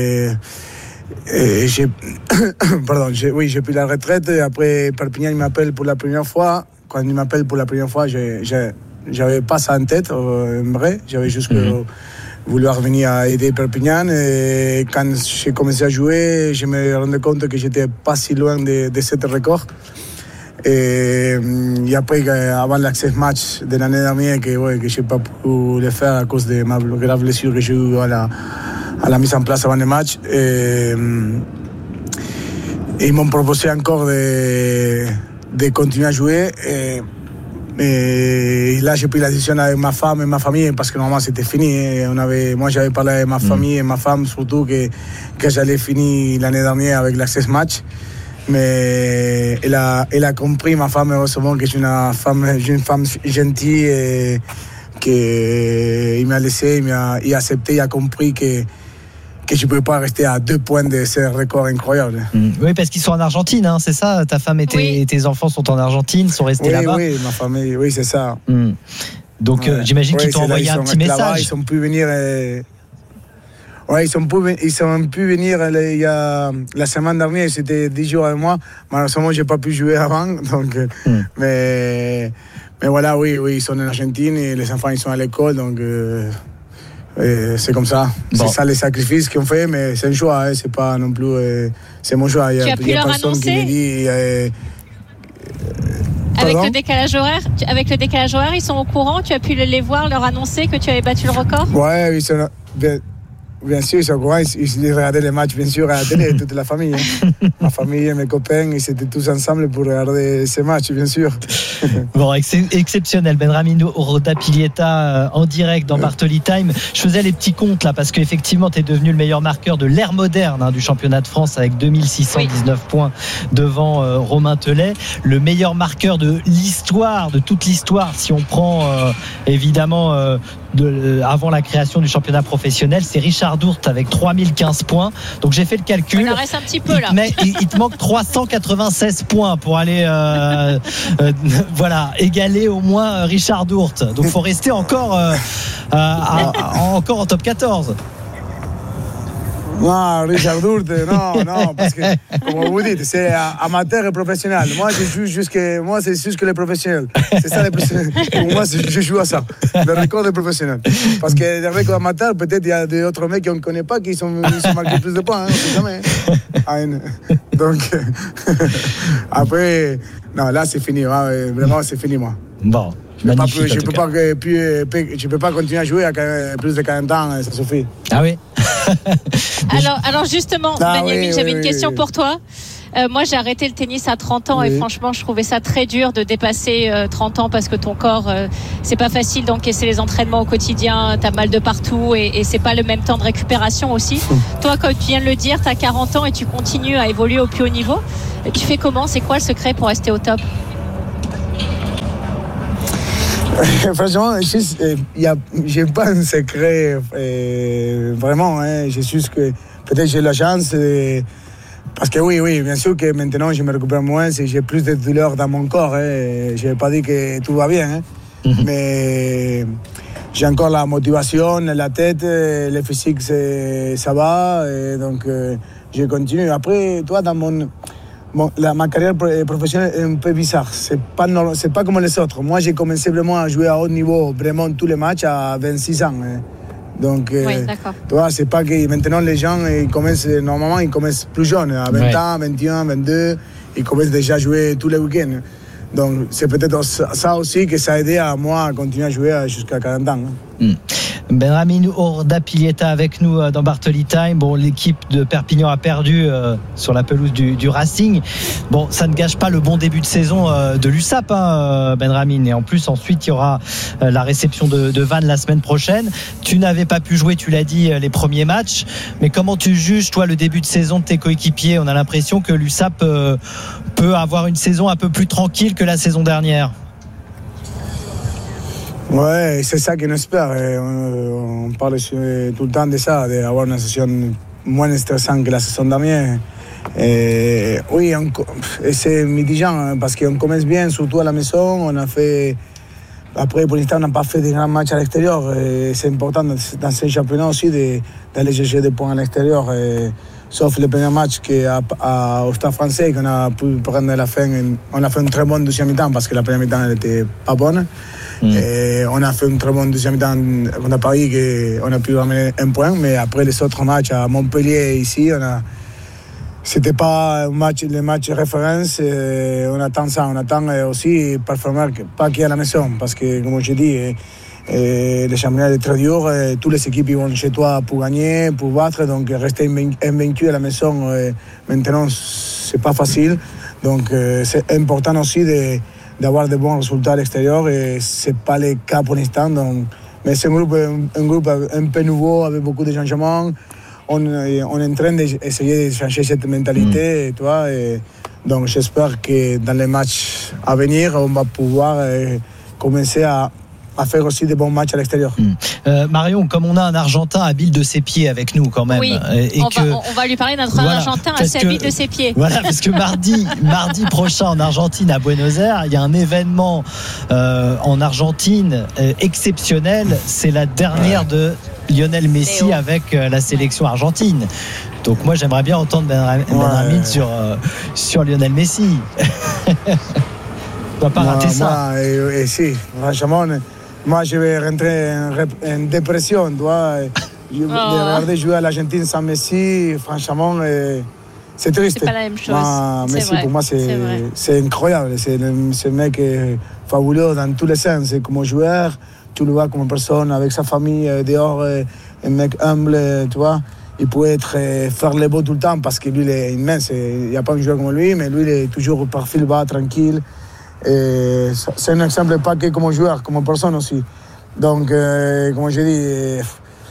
J'ai pris la retraite. Et après, Perpignan, il m'appelle pour la première fois. Quand il m'appelle pour la première fois, j'avais pas ça en tête, en vrai. J'avais juste voulu revenir à aider Perpignan. Et quand j'ai commencé à jouer, je me rendais compte que j'étais pas si loin de ce record. Et après, avant l'access match de l'année dernière, que je n'ai pas pu le faire à cause de ma grave blessure que j'ai eue à la mise en place avant le match. Et ils m'ont proposé encore de continuer à jouer. Et là, j'ai pris la décision avec ma femme et ma famille parce que normalement c'était fini. Moi, j'avais parlé avec ma famille et ma femme surtout que j'allais finir l'année dernière avec l'access match. Mais elle a compris, ma femme, heureusement, que je suis une femme gentille et qu'il m'a laissé, il a accepté, il a compris que je ne pouvais pas rester à 2 points de ce record incroyable. Oui, parce qu'ils sont en Argentine, hein, c'est ça? Ta femme et tes enfants sont en Argentine, sont restés là-bas? Oui, ma famille, oui, c'est ça. Donc, j'imagine qu'ils t'ont envoyé un petit message. Ils sont pu venir... ils sont pu venir la semaine dernière, c'était 10 jours avec moi. Malheureusement, je n'ai pas pu jouer avant. Donc, mais voilà, oui, ils sont en Argentine et les enfants ils sont à l'école. Donc, c'est comme ça. Bon. C'est ça les sacrifices qu'ils ont fait, mais c'est un choix. Hein, c'est pas non plus. C'est mon choix. Tu as pu leur annoncer avec le décalage horaire, ils sont au courant. Tu as pu les voir, leur annoncer que tu avais battu le record? Ouais, ils sont. Bien sûr, ils sont au courant, ils regardaient les matchs, bien sûr, à la télé, toute la famille. Hein. Ma famille et mes copains, ils étaient tous ensemble pour regarder ces matchs, bien sûr. Bon, exceptionnel. Benramin Ourdapilieta en direct dans Bartoli Time. Je faisais les petits comptes là, parce qu'effectivement, tu es devenu le meilleur marqueur de l'ère moderne du championnat de France avec 2619 points devant Romain Tellet. Le meilleur marqueur de l'histoire, de toute l'histoire, si on prend évidemment avant la création du championnat professionnel. C'est Richard Dourte avec 3015 points. Donc j'ai fait le calcul. Il en reste un petit peu là. Mais il te manque 396 points pour aller égaler au moins Richard Dourte. Donc il faut rester encore en top 14. Non, Richard Dourte, non, parce que, comme vous dites, c'est amateur et professionnel. Moi, je joue c'est juste les professionnels. C'est ça les professionnels. Pour moi, je joue à ça, le record des professionnels. Parce que les records amateurs, peut-être il y a d'autres mecs qu'on ne connaît pas qui sont marqués plus de points, on ne sait jamais. Donc, après, non, là, c'est fini, vraiment, c'est fini, moi. Bon. Je ne peux pas continuer à jouer à plus de 40 ans, ça suffit. Ah oui. alors justement, Benjamin, j'avais une question pour toi. Moi, j'ai arrêté le tennis à 30 ans et franchement, je trouvais ça très dur de dépasser 30 ans parce que ton corps, c'est pas facile d'encaisser les entraînements au quotidien, t'as mal de partout et c'est pas le même temps de récupération aussi. Toi, comme tu viens de le dire, t'as 40 ans et tu continues à évoluer au plus haut niveau. Tu fais comment? C'est quoi le secret pour rester au top? Franchement, j'ai pas un secret vraiment. Je suis que peut-être j'ai la chance. Parce que oui, bien sûr que maintenant je me récupère moins, j'ai plus de douleurs dans mon corps. Je n'ai pas dit que tout va bien, mais j'ai encore la motivation, la tête, le physique, ça va. Et donc je continue. Après, toi, dans ma carrière professionnelle est un peu bizarre. C'est pas comme les autres. Moi, j'ai commencé vraiment à jouer à haut niveau, vraiment tous les matchs à 26 ans. Donc, tu vois, c'est pas que maintenant les gens ils commencent plus jeunes, à 20 ans, 21, 22, ils commencent déjà à jouer tous les week-ends. Donc, c'est peut-être ça aussi que ça a aidé à moi à continuer à jouer jusqu'à 40 ans. Benjamin Urdapilleta avec nous dans Bartoli Time. Bon, l'équipe de Perpignan a perdu sur la pelouse du Racing. Bon, ça ne gâche pas le bon début de saison de l'USAP, Benjamin. Et en plus, ensuite, il y aura la réception de Vannes la semaine prochaine. Tu n'avais pas pu jouer, tu l'as dit, les premiers matchs. Mais comment tu juges, toi, le début de saison de tes coéquipiers? On a l'impression que l'USAP peut avoir une saison un peu plus tranquille que la saison dernière. Ouais, c'est ça qu'on espère. On parle tout le temps de ça, d'avoir une saison moins stressante que la saison dernière. Oui, c'est mitigant parce qu'on commence bien, surtout à la maison. On a fait. Après, pour l'instant, on n'a pas fait de grands matchs à l'extérieur. C'est important dans ces championnats aussi d'aller chercher des points à l'extérieur. Sauf le premier match au Stade Français qu'on a pu prendre à la fin. On a fait une très bonne deuxième mi-temps parce que la première mi-temps n'était pas bonne. Et on a fait une très bonne deuxième mi-temps contre Paris, on a pu ramener un point, mais après les autres matchs à Montpellier et ici, c'était pas les matchs référence. On attend ça, on attend aussi performer, pas qu'à la maison, parce que comme je dis, le championnat est très dur, toutes les équipes vont chez toi pour gagner, pour battre, donc rester invaincu à la maison, maintenant c'est pas facile, donc c'est important aussi d'avoir de bons résultats à l'extérieur et c'est pas le cas pour l'instant. Donc, mais c'est un groupe un peu nouveau avec beaucoup de changements. On est en train d'essayer de changer cette mentalité, tu vois. Et donc j'espère que dans les matchs à venir, on va pouvoir commencer à faire aussi des bons matchs à l'extérieur. Marion, comme on a un Argentin habile de ses pieds avec nous quand même. Oui, on va lui parler d'un Argentin assez habile de ses pieds. Voilà, parce que mardi prochain en Argentine, à Buenos Aires, il y a un événement en Argentine exceptionnel. C'est la dernière de Lionel Messi avec la sélection argentine. Donc moi, j'aimerais bien entendre Benjamin sur Lionel Messi. On va pas rater ça. Si, franchement, moi je vais rentrer en dépression, tu vois. De regarder jouer à l'Argentine sans Messi, franchement, c'est triste. C'est pas la même chose. Messi, pour moi, c'est incroyable. Ce mec est fabuleux dans tous les sens. Comme joueur, tu le vois comme personne, avec sa famille dehors, un mec humble, tu vois. Il peut faire les beaux tout le temps parce que lui, il est immense. Il n'y a pas un joueur comme lui, mais lui, il est toujours par fil bas, tranquille. Et c'est un exemple pas que comme joueur, comme personne aussi. Donc, comme je dis,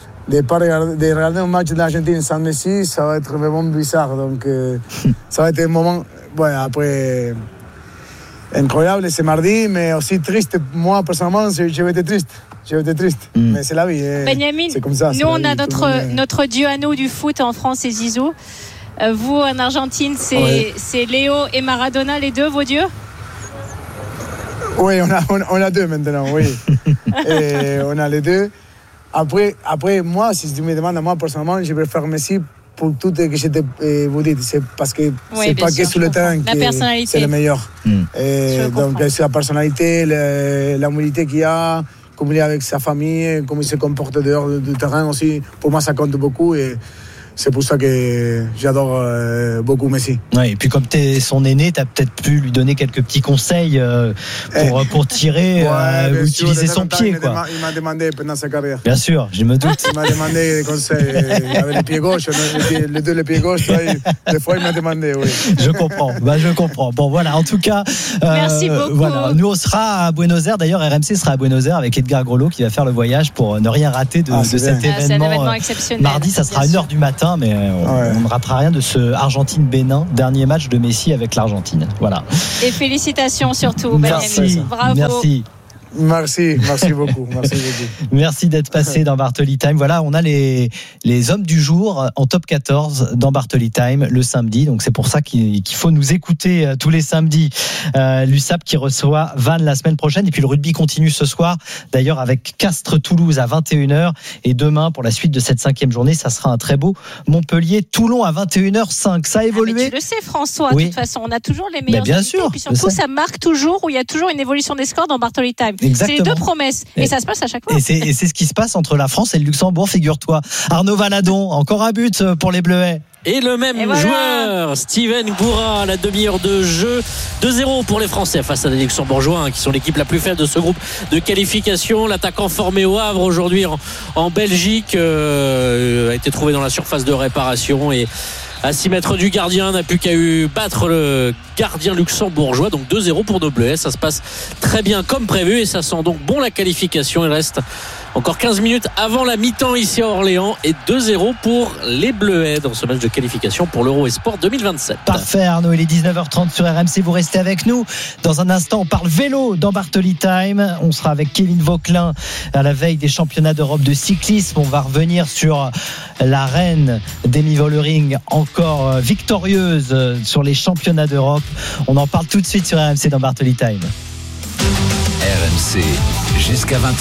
de regarder un match de l'Argentine sans Messi, ça va être vraiment bizarre. Donc, ça va être un moment. Ouais, après, incroyable, c'est mardi, mais aussi triste. Moi, personnellement, je vais être triste. Mais c'est la vie. Benjamin, c'est comme ça. Nous, on a notre dieu à nous du foot en France, c'est Zizou. Vous, en Argentine, c'est Léo et Maradona, les deux, vos dieux? Oui, on a deux maintenant, oui. Et on a les deux. Après, moi, si tu me demandes, moi, personnellement, je préfère Messi pour tout ce que je vous dis. C'est parce que c'est pas que sur le terrain que c'est le meilleur. Donc, c'est la personnalité, l'humilité qu'il a, comme il est avec sa famille, comme il se comporte dehors du terrain aussi. Pour moi, ça compte beaucoup. Et c'est pour ça que j'adore beaucoup Messi. Ouais, et puis comme tu es son aîné, tu as peut-être pu lui donner quelques petits conseils pour tirer ou utiliser son pied. Il m'a demandé pendant sa carrière. Bien sûr, je me doute. Il m'a demandé des conseils avec les pieds gauches, les pieds gauches. Des fois, il m'a demandé, oui. Je comprends. Bon, voilà, en tout cas. Merci beaucoup. Voilà, nous, on sera à Buenos Aires. D'ailleurs, RMC sera à Buenos Aires avec Edgar Grelot qui va faire le voyage pour ne rien rater de cet événement. C'est un événement exceptionnel. Mardi, ça sera 1h du matin. Mais on ne ratera rien de ce Argentine-Bénin, dernier match de Messi avec l'Argentine. Voilà. Et félicitations surtout, Merci. Bravo. Merci beaucoup. Merci d'être passé dans Bartoli Time. Voilà, on a les hommes du jour en top 14 dans Bartoli Time le samedi. Donc c'est pour ça qu'il faut nous écouter tous les samedis. L'USAP qui reçoit Vannes la semaine prochaine. Et puis le rugby continue ce soir. D'ailleurs avec Castres-Toulouse à 21h. Et demain, pour la suite de cette 5e journée, ça sera un très beau Montpellier-Toulon à 21h05. Ça a évolué. Mais tu le sais, François, de toute façon, on a toujours les meilleurs. Bien sûr. Et puis surtout, ça marque toujours, où il y a toujours une évolution des scores dans Bartoli Time. Exactement. C'est les deux promesses. Et ça se passe à chaque fois. Et c'est ce qui se passe entre la France et le Luxembourg, figure-toi. Arnaud Valadon, encore un but pour les Bleuets. Et le même joueur, Steven Goura, à la demi-heure de jeu. 2-0 pour les Français face à des Luxembourgeois, qui sont l'équipe la plus faible de ce groupe de qualification. L'attaquant formé au Havre aujourd'hui en Belgique a été trouvé dans la surface de réparation et à 6 mètres du gardien, n'a plus qu'à battre le gardien luxembourgeois. Donc 2-0 pour nos Bleuets. Ça se passe très bien comme prévu et ça sent donc bon la qualification. Il reste encore 15 minutes avant la mi-temps ici à Orléans et 2-0 pour les Bleuets dans ce match de qualification pour l'Euro Esport 2027. Parfait Arnaud, il est 19h30 sur RMC, vous restez avec nous. Dans un instant, on parle vélo dans Bartoli Time. On sera avec Kevin Vauquelin à la veille des championnats d'Europe de cyclisme. On va revenir sur la reine Demi Vollering, encore victorieuse sur les championnats d'Europe. On en parle tout de suite sur RMC dans Bartoli Time. RMC jusqu'à 20h.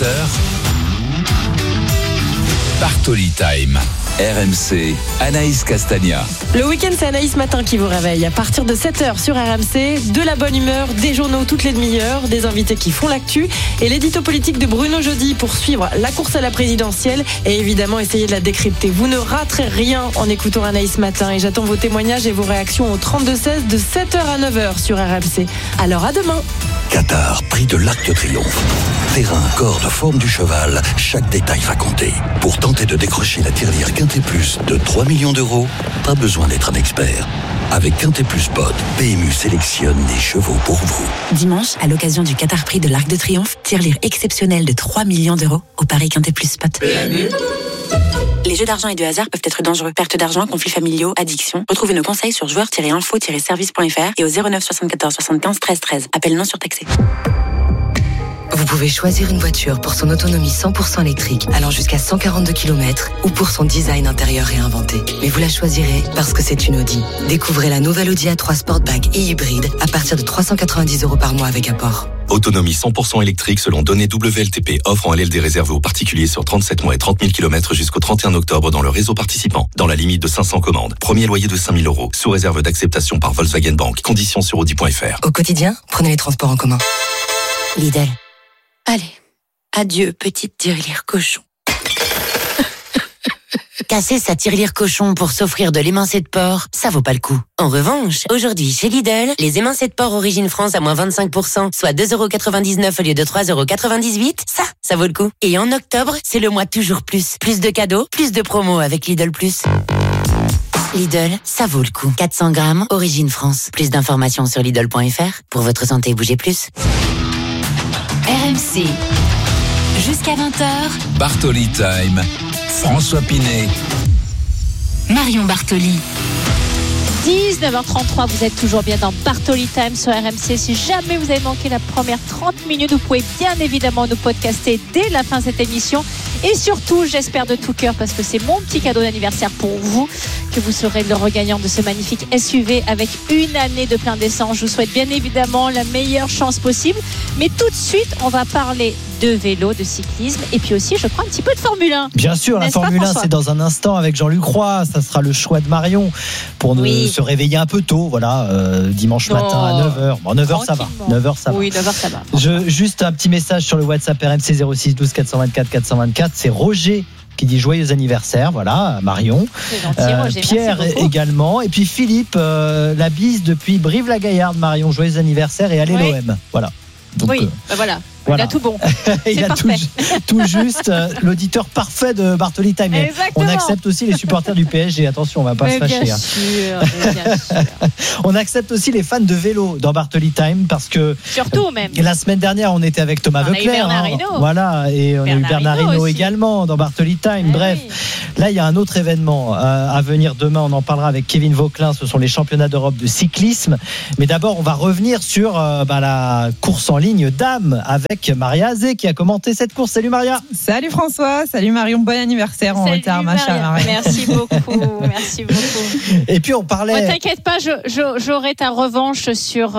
Bartoli Time. RMC, Anaïs Castagna. Le week-end, c'est Anaïs Matin qui vous réveille. À partir de 7h sur RMC, de la bonne humeur, des journaux toutes les demi-heures, des invités qui font l'actu et l'édito politique de Bruno Jeudi pour suivre la course à la présidentielle et évidemment essayer de la décrypter. Vous ne raterez rien en écoutant Anaïs Matin et j'attends vos témoignages et vos réactions au 32-16 de 7h à 9h sur RMC. Alors à demain. Qatar, prix de l'Arc de Triomphe. Terrain, corde, forme du cheval, chaque détail va compter. Pour tenter de décrocher la tirelire Quintet Plus de 3 millions d'euros, pas besoin d'être un expert. Avec Quintet Plus Pod, PMU sélectionne des chevaux pour vous. Dimanche, à l'occasion du Qatar Prix de l'Arc de Triomphe, tirelire exceptionnelle de 3 millions d'euros au Paris Quintet Plus Spot. PMU. Les jeux d'argent et de hasard peuvent être dangereux. Perte d'argent, conflits familiaux, addiction. Retrouvez nos conseils sur joueurs-info-service.fr et au 09 74 75 13 13. Appel non surtaxé. Vous pouvez choisir une voiture pour son autonomie 100% électrique, allant jusqu'à 142 km, ou pour son design intérieur réinventé. Mais vous la choisirez parce que c'est une Audi. Découvrez la nouvelle Audi A3 Sportback et hybride à partir de 390 € par mois avec apport. Autonomie 100% électrique selon données WLTP. Offre en LLD réservée aux particuliers sur 37 mois et 30 000 km jusqu'au 31 octobre dans le réseau participant. Dans la limite de 500 commandes. Premier loyer de 5 000 €. Sous réserve d'acceptation par Volkswagen Bank. Conditions sur Audi.fr. Au quotidien, prenez les transports en commun. Lidl. Allez, adieu petite tirelire cochon. Casser sa tirelire cochon pour s'offrir de l'émincé de porc, ça vaut pas le coup. En revanche, aujourd'hui chez Lidl, les émincés de porc Origine France à moins 25%, soit 2,99 € au lieu de 3,98 €, ça vaut le coup. Et en octobre, c'est le mois toujours plus. Plus de cadeaux, plus de promos avec Lidl+. Lidl, ça vaut le coup. 400 grammes, Origine France. Plus d'informations sur Lidl.fr. Pour votre santé, bougez plus. RMC, jusqu'à 20h. Bartoli Time. François Pinet. Marion Bartoli. 19h33, vous êtes toujours bien dans Bartoli Time sur RMC. Si jamais vous avez manqué la première 30 minutes, vous pouvez bien évidemment nous podcaster dès la fin de cette émission. Et surtout, j'espère de tout cœur, parce que c'est mon petit cadeau d'anniversaire pour vous, que vous serez le regagnant de ce magnifique SUV avec une année de plein d'essence. Je vous souhaite bien évidemment la meilleure chance possible. Mais tout de suite, on va parler de vélo, de cyclisme et puis aussi, je crois, un petit peu de Formule 1. Bien sûr, la Formule 1, c'est dans un instant avec Jean-Luc Roy. Ça sera le choix de Marion pour se réveiller un peu tôt, voilà, dimanche matin à 9h. Bon, 9h, ça va. 9h, ça va. Oui, 9h, ça va. Juste un petit message sur le WhatsApp RMC 06 12 424 424. C'est Roger qui dit joyeux anniversaire, voilà, Marion. C'est gentil, Roger, Pierre également. Et puis Philippe, la bise depuis Brive-la-Gaillarde, Marion, joyeux anniversaire et allez l'OM. Voilà. Donc, voilà. Voilà. Il a tout bon. Il a tout juste, l'auditeur parfait de Bartoli Time. On accepte aussi les supporters du PSG. Attention, on va pas se fâcher. Bien sûr. On accepte aussi les fans de vélo dans Bartoli Time parce que surtout même. La semaine dernière, on était avec Thomas Veuclair. Voilà, et on a eu Bernard Hinault également dans Bartoli Time. Bref, là, il y a un autre événement à venir demain. On en parlera avec Kevin Vauquelin. Ce sont les championnats d'Europe de cyclisme. Mais d'abord, on va revenir sur la course en ligne dames avec Maria Azé qui a commenté cette course. Salut Maria. Salut François, salut Marion, bon anniversaire en retard, ma chère Maria. Merci beaucoup. Et puis on parlait. T'inquiète pas, j'aurai ta revanche sur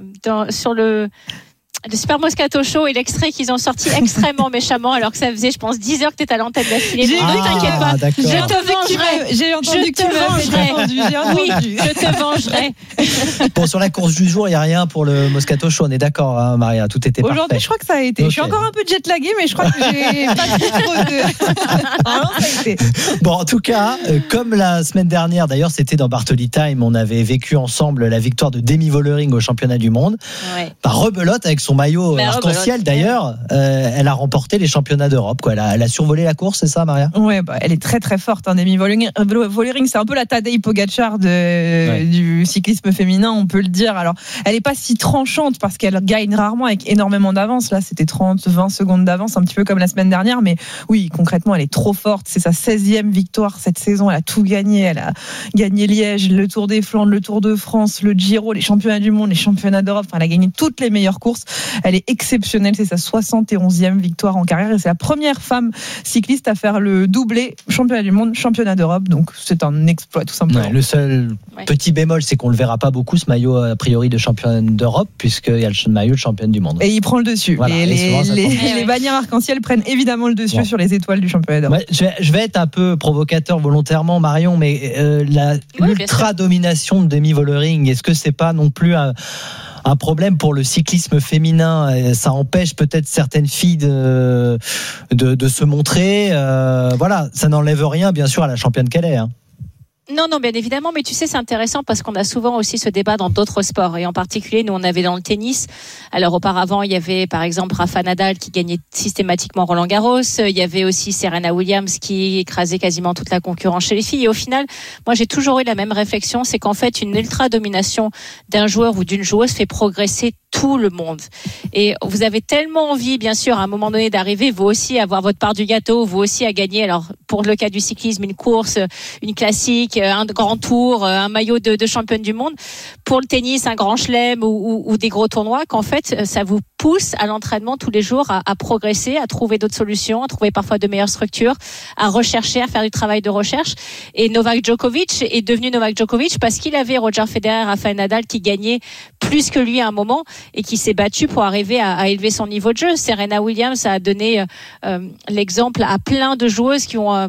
le Super Moscato Show et l'extrait qu'ils ont sorti extrêmement méchamment, alors que ça faisait, je pense, 10 heures que t'étais à l'antenne d'affilée. T'inquiète pas, je te vengerai. J'ai entendu que tu m'avais entendu. Oui, je te vengerai. Bon, sur la course du jour, il n'y a rien pour le Moscato Show, on est d'accord, hein, Maria, tout était parfait. Aujourd'hui, je crois que ça a été. Okay. Je suis encore un peu jet-lagué, mais je crois que j'ai pas trop de. Vraiment, ça a été. Bon, en tout cas, comme la semaine dernière, d'ailleurs, c'était dans Bartoli Time, on avait vécu ensemble la victoire de Demi Vollering au championnat du monde. Ouais. Rebelote avec son maillot arc-en-ciel d'ailleurs, elle a remporté les championnats d'Europe, quoi. Elle a survolé la course, c'est ça Maria? Ouais, elle est très très forte, hein, Demi Vollering, c'est un peu la Tadej Pogacar du cyclisme féminin, on peut le dire. Alors, elle est pas si tranchante parce qu'elle gagne rarement avec énormément d'avance. Là, c'était 30-20 secondes d'avance, un petit peu comme la semaine dernière, mais oui, concrètement, elle est trop forte. C'est sa 16e victoire cette saison, elle a tout gagné. Elle a gagné Liège, le Tour des Flandres, le Tour de France, le Giro, les championnats du monde, les championnats d'Europe. Enfin, elle a gagné toutes les meilleures courses. Elle est exceptionnelle, c'est sa 71e victoire en carrière et c'est la première femme cycliste à faire le doublé championnat du monde, championnat d'Europe, donc c'est un exploit tout simplement. Ouais, le seul petit bémol, c'est qu'on le verra pas beaucoup ce maillot a priori de championne d'Europe puisqu'il y a le maillot de championne du monde. Et il prend le dessus. Voilà, les bannières arc-en-ciel prennent évidemment le dessus sur les étoiles du championnat d'Europe. Ouais, je vais être un peu provocateur volontairement Marion, mais l'ultra domination de Demi Vollering, est-ce que c'est pas non plus un problème pour le cyclisme féminin? Ça empêche peut-être certaines filles de se montrer. Voilà, ça n'enlève rien, bien sûr, à la championne qu'elle est. Hein. Non, bien évidemment, mais tu sais, c'est intéressant parce qu'on a souvent aussi ce débat dans d'autres sports et en particulier, nous, on avait dans le tennis. Alors, auparavant, il y avait, par exemple, Rafa Nadal qui gagnait systématiquement Roland-Garros. Il y avait aussi Serena Williams qui écrasait quasiment toute la concurrence chez les filles. Et au final, moi, j'ai toujours eu la même réflexion, c'est qu'en fait, une ultra-domination d'un joueur ou d'une joueuse fait progresser tout le monde. Et vous avez tellement envie, bien sûr, à un moment donné d'arriver, vous aussi, à avoir votre part du gâteau, vous aussi à gagner. Alors, pour le cas du cyclisme, une course, une classique, un grand tour, un maillot de championne du monde. Pour le tennis, un grand chelem ou des gros tournois, qu'en fait, ça vous pousse à l'entraînement tous les jours à progresser, à trouver d'autres solutions, à trouver parfois de meilleures structures, à rechercher, à faire du travail de recherche. Et Novak Djokovic est devenu Novak Djokovic parce qu'il avait Roger Federer, Rafael Nadal qui gagnait plus que lui à un moment et qui s'est battu pour arriver à élever son niveau de jeu. Serena Williams a donné l'exemple à plein de joueuses qui ont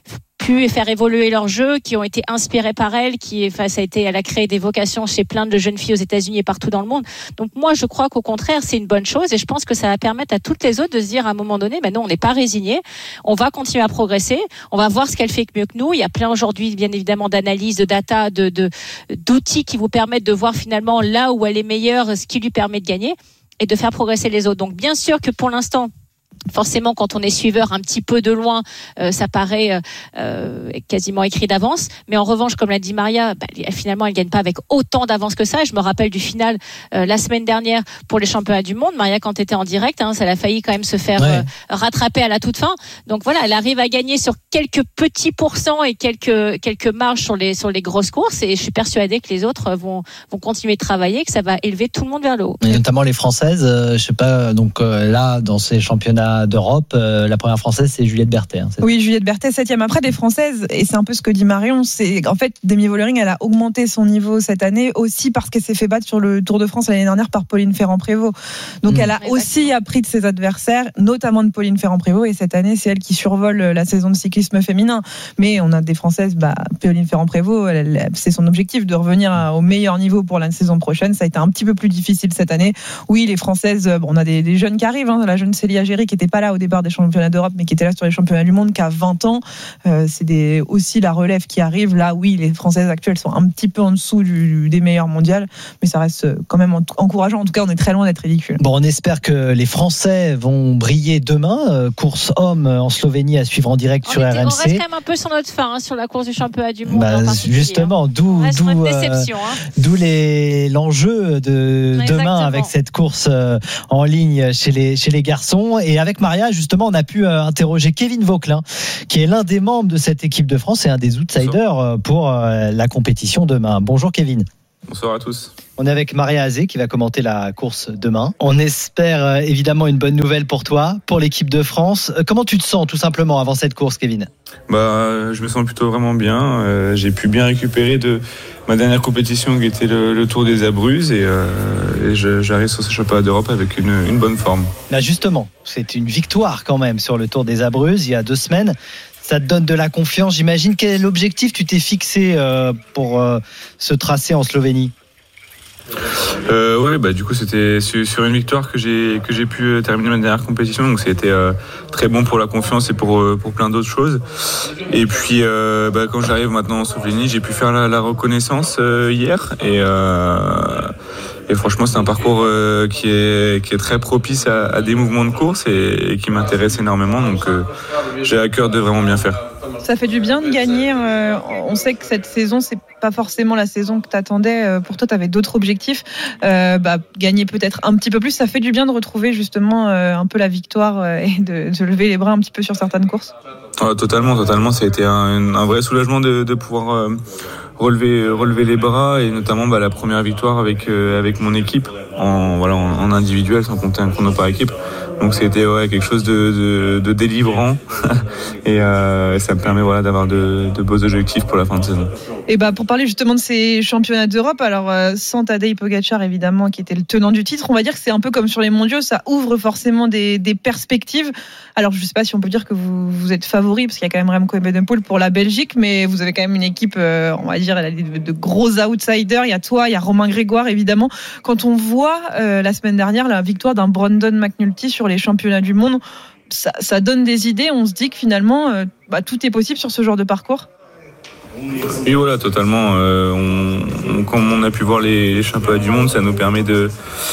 pu faire évoluer leur jeu, qui ont été inspirées par elle, elle a créé des vocations chez plein de jeunes filles aux États-Unis et partout dans le monde. Donc moi, je crois qu'au contraire, c'est une bonne chose et je pense que ça va permettre à toutes les autres de se dire à un moment donné, non, on n'est pas résigné, on va continuer à progresser, on va voir ce qu'elle fait mieux que nous. Il y a plein aujourd'hui, bien évidemment, d'analyses, de data, d'outils qui vous permettent de voir finalement là où elle est meilleure, ce qui lui permet de gagner et de faire progresser les autres. Donc bien sûr que pour l'instant, forcément, quand on est suiveur un petit peu de loin, ça paraît quasiment écrit d'avance. Mais en revanche, comme l'a dit Maria, finalement, elle gagne pas avec autant d'avance que ça. Et je me rappelle du final la semaine dernière pour les championnats du monde. Maria, quand tu étais en direct, ça a failli quand même se faire rattraper à la toute fin. Donc voilà, elle arrive à gagner sur quelques petits pourcents et quelques marges sur les grosses courses. Et je suis persuadée que les autres vont continuer de travailler, que ça va élever tout le monde vers le haut. Et notamment les Françaises, je sais pas, donc là, dans ces championnats d'Europe, la première Française, c'est Juliette Berthet. Oui, Juliette Berthet, 7e. Après, des Françaises, et c'est un peu ce que dit Marion, c'est en fait, Demi Vollering, elle a augmenté son niveau cette année aussi parce qu'elle s'est fait battre sur le Tour de France l'année dernière par Pauline Ferrand-Prévot. Donc elle a aussi appris de ses adversaires, notamment de Pauline Ferrand-Prévot, et cette année, c'est elle qui survole la saison de cyclisme féminin. Mais on a des Françaises, Pauline Ferrand-Prévot, c'est son objectif de revenir au meilleur niveau pour la saison prochaine. Ça a été un petit peu plus difficile cette année. Oui, les Françaises, on a des jeunes qui arrivent, la jeune Célia Géry qui n'était pas là au départ des championnats d'Europe, mais qui était là sur les championnats du monde, qui a 20 ans. C'est aussi la relève qui arrive. Là, oui, les Françaises actuelles sont un petit peu en dessous des meilleures mondiales, mais ça reste quand même encourageant. En tout cas, on est très loin d'être ridicule. Bon, on espère que les Français vont briller demain. Course homme en Slovénie à suivre en direct sur RMC. On reste quand même un peu sur notre fin, sur la course du championnat du monde. Justement, d'où l'enjeu de demain avec cette course en ligne chez les garçons. Et avec Maria, justement, on a pu interroger Kevin Vauquelin, qui est l'un des membres de cette équipe de France et un des outsiders pour la compétition demain. Bonjour Kevin. Bonsoir à tous. On est avec Maria Azé qui va commenter la course demain. On espère évidemment une bonne nouvelle pour toi, pour l'équipe de France. Comment tu te sens tout simplement avant cette course, Kevin ? Je me sens plutôt vraiment bien. J'ai pu bien récupérer de ma dernière compétition qui était le Tour des Abruzzes et j'arrive sur ce championnat d'Europe avec une bonne forme. Là justement, c'est une victoire quand même sur le Tour des Abruzzes il y a 2 semaines. Ça te donne de la confiance, j'imagine. Quel objectif tu t'es fixé pour ce tracé en Slovénie ? Du coup c'était sur une victoire que j'ai pu terminer ma dernière compétition, donc c'était très bon pour la confiance et pour plein d'autres choses. Et puis quand j'arrive maintenant en Slovénie, j'ai pu faire la reconnaissance hier et franchement c'est un parcours qui est très propice à des mouvements de course et qui m'intéresse énormément, donc j'ai à cœur de vraiment bien faire. Ça fait du bien de gagner. On sait que cette saison, c'est pas forcément la saison que tu attendais. Pour toi, tu avais d'autres objectifs. Gagner peut-être un petit peu plus. Ça fait du bien de retrouver justement un peu la victoire et de lever les bras un petit peu sur certaines courses. Totalement. Ça a été un vrai soulagement de pouvoir relever les bras, et notamment la première victoire avec mon équipe en individuel, sans compter un chrono par équipe. Donc c'était quelque chose de délivrant et ça me permet d'avoir de beaux objectifs pour la fin de saison. Et pour parler justement de ces championnats d'Europe, alors sans Tadej Pogačar évidemment qui était le tenant du titre, on va dire que c'est un peu comme sur les mondiaux, ça ouvre forcément des perspectives. Alors je ne sais pas si on peut dire que vous êtes favori, parce qu'il y a quand même Remco Evenepoel pour la Belgique, mais vous avez quand même une équipe, on va dire, de gros outsiders. Il y a toi, il y a Romain Grégoire évidemment. Quand on voit la semaine dernière la victoire d'un Brandon McNulty sur les championnats du monde, ça donne des idées. On se dit que finalement tout est possible sur ce genre de parcours. Et voilà, totalement. Comme on a pu voir les championnats du monde, ça nous permet de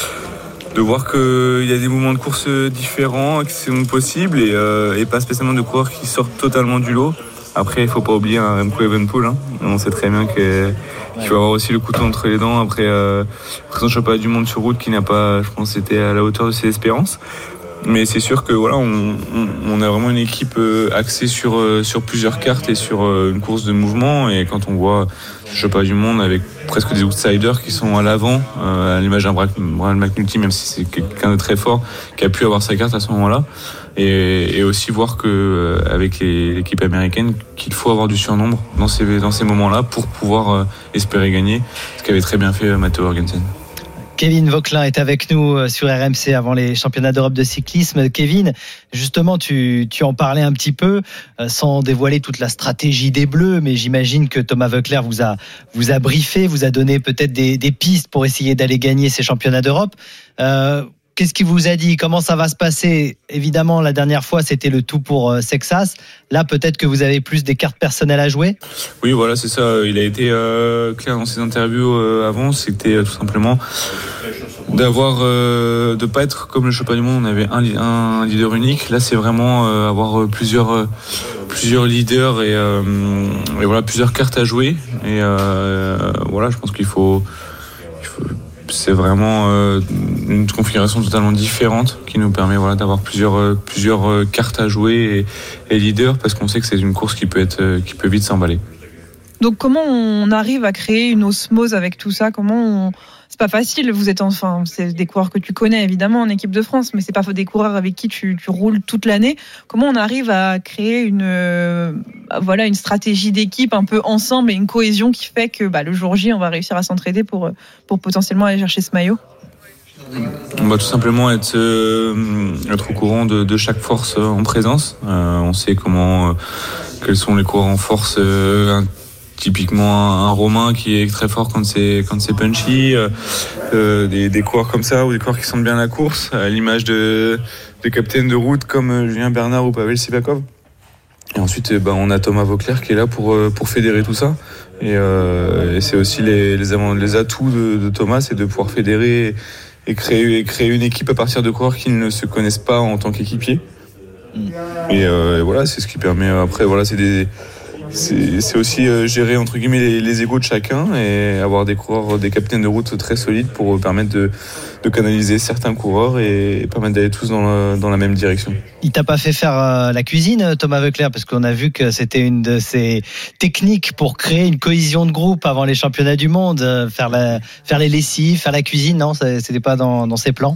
voir qu'il y a des mouvements de course différents qui sont possibles et pas spécialement de coureurs qui sortent totalement du lot. Après, il ne faut pas oublier un Remco Evenepoel. On sait très bien qu'il faut avoir aussi le couteau entre les dents après son championnat du monde sur route qui n'a pas, je pense, été à la hauteur de ses espérances. Mais c'est sûr que on a vraiment une équipe axée sur plusieurs cartes et sur une course de mouvement. Et quand on voit le championnat du monde avec presque des outsiders qui sont à l'avant, à l'image d'un Brandon McNulty, même si c'est quelqu'un de très fort qui a pu avoir sa carte à ce moment-là, et aussi voir que avec l'équipe américaine qu'il faut avoir du surnombre dans ces moments-là pour pouvoir espérer gagner, ce qu'avait très bien fait Matteo Jorgensen. Kevin Vauquelin est avec nous sur RMC avant les championnats d'Europe de cyclisme. Kevin, justement, tu en parlais un petit peu, sans dévoiler toute la stratégie des Bleus, mais j'imagine que Thomas Voeckler vous a briefé, vous a donné peut-être des pistes pour essayer d'aller gagner ces championnats d'Europe. Qu'est-ce qu'il vous a dit ? Comment ça va se passer ? Évidemment, la dernière fois, c'était le tout pour Sexas. Là, peut-être que vous avez plus des cartes personnelles à jouer ? Oui, voilà, c'est ça. Il a été clair dans ses interviews avant. C'était tout simplement de pas être comme le championnat du monde, on avait un leader unique. Là, c'est vraiment avoir plusieurs leaders et voilà, plusieurs cartes à jouer. Et voilà, je pense qu'il faut c'est vraiment une configuration totalement différente qui nous permet d'avoir plusieurs cartes à jouer et leaders, parce qu'on sait que c'est une course qui peut vite s'emballer. Donc comment on arrive à créer une osmose avec tout ça ? C'est pas facile, vous êtes c'est des coureurs que tu connais évidemment en équipe de France, mais c'est pas des coureurs avec qui tu roules toute l'année. Comment on arrive à créer une stratégie d'équipe un peu ensemble et une cohésion qui fait que le jour J on va réussir à s'entraider pour potentiellement aller chercher ce maillot ? Tout simplement être au courant de chaque force en présence. On sait quels sont les coureurs en force. Typiquement un Romain qui est très fort quand c'est punchy, des coureurs comme ça, ou des coureurs qui sentent bien la course, à l'image de capitaines de route comme Julien Bernard ou Pavel Sivakov. Et ensuite on a Thomas Voeckler qui est là pour fédérer tout ça, et c'est aussi les atouts de Thomas, c'est de pouvoir fédérer et créer une équipe à partir de coureurs qui ne se connaissent pas en tant qu'équipiers. Et voilà, c'est ce qui permet après c'est aussi gérer entre guillemets les égos de chacun et avoir des coureurs, des capitaines de route très solides pour permettre de canaliser certains coureurs et permettre d'aller tous dans la même direction. Il t'a pas fait faire la cuisine, Thomas Voeckler, parce qu'on a vu que c'était une de ses techniques pour créer une cohésion de groupe avant les championnats du monde, faire les lessives, faire la cuisine, non, c'était pas dans ses plans?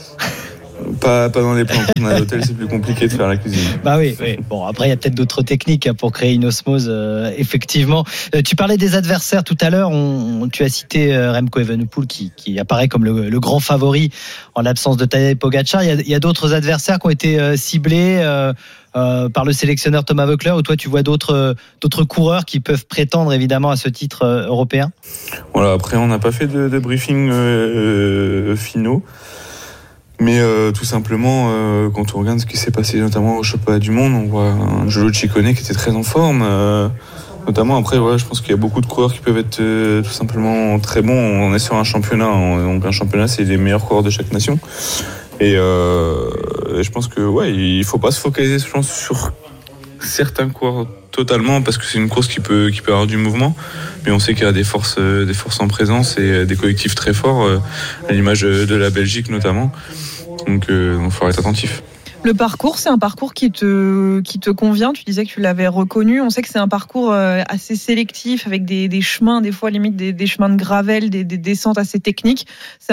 Pas dans les plans. Quand on est à l'hôtel, c'est plus compliqué de faire la cuisine. Oui. Bon, après, il y a peut-être d'autres techniques pour créer une osmose, effectivement. Tu parlais des adversaires tout à l'heure. Tu as cité Remco Evenepoel qui apparaît comme le grand favori en l'absence de Tadej Pogačar. Il y a d'autres adversaires qui ont été ciblés par le sélectionneur Thomas Voeckler, ou toi tu vois d'autres coureurs qui peuvent prétendre évidemment à ce titre européen? Voilà, après on n'a pas fait de briefing finaux. Mais tout simplement, quand on regarde ce qui s'est passé notamment au championnat du monde, on voit un Giulio Ciccone qui était très en forme. Notamment après, je pense qu'il y a beaucoup de coureurs qui peuvent être tout simplement très bons. On est sur un championnat, donc un championnat c'est les meilleurs coureurs de chaque nation. Et je pense que il faut pas se focaliser sur certains coureurs totalement, parce que c'est une course qui peut avoir du mouvement, mais on sait qu'il y a des forces en présence et des collectifs très forts, à l'image de la Belgique notamment. Donc il faut être attentif. Le parcours, c'est un parcours qui te convient. Tu disais que tu l'avais reconnu. On sait que c'est un parcours assez sélectif, avec des chemins, des fois limite des chemins de gravel, des descentes assez techniques. C'est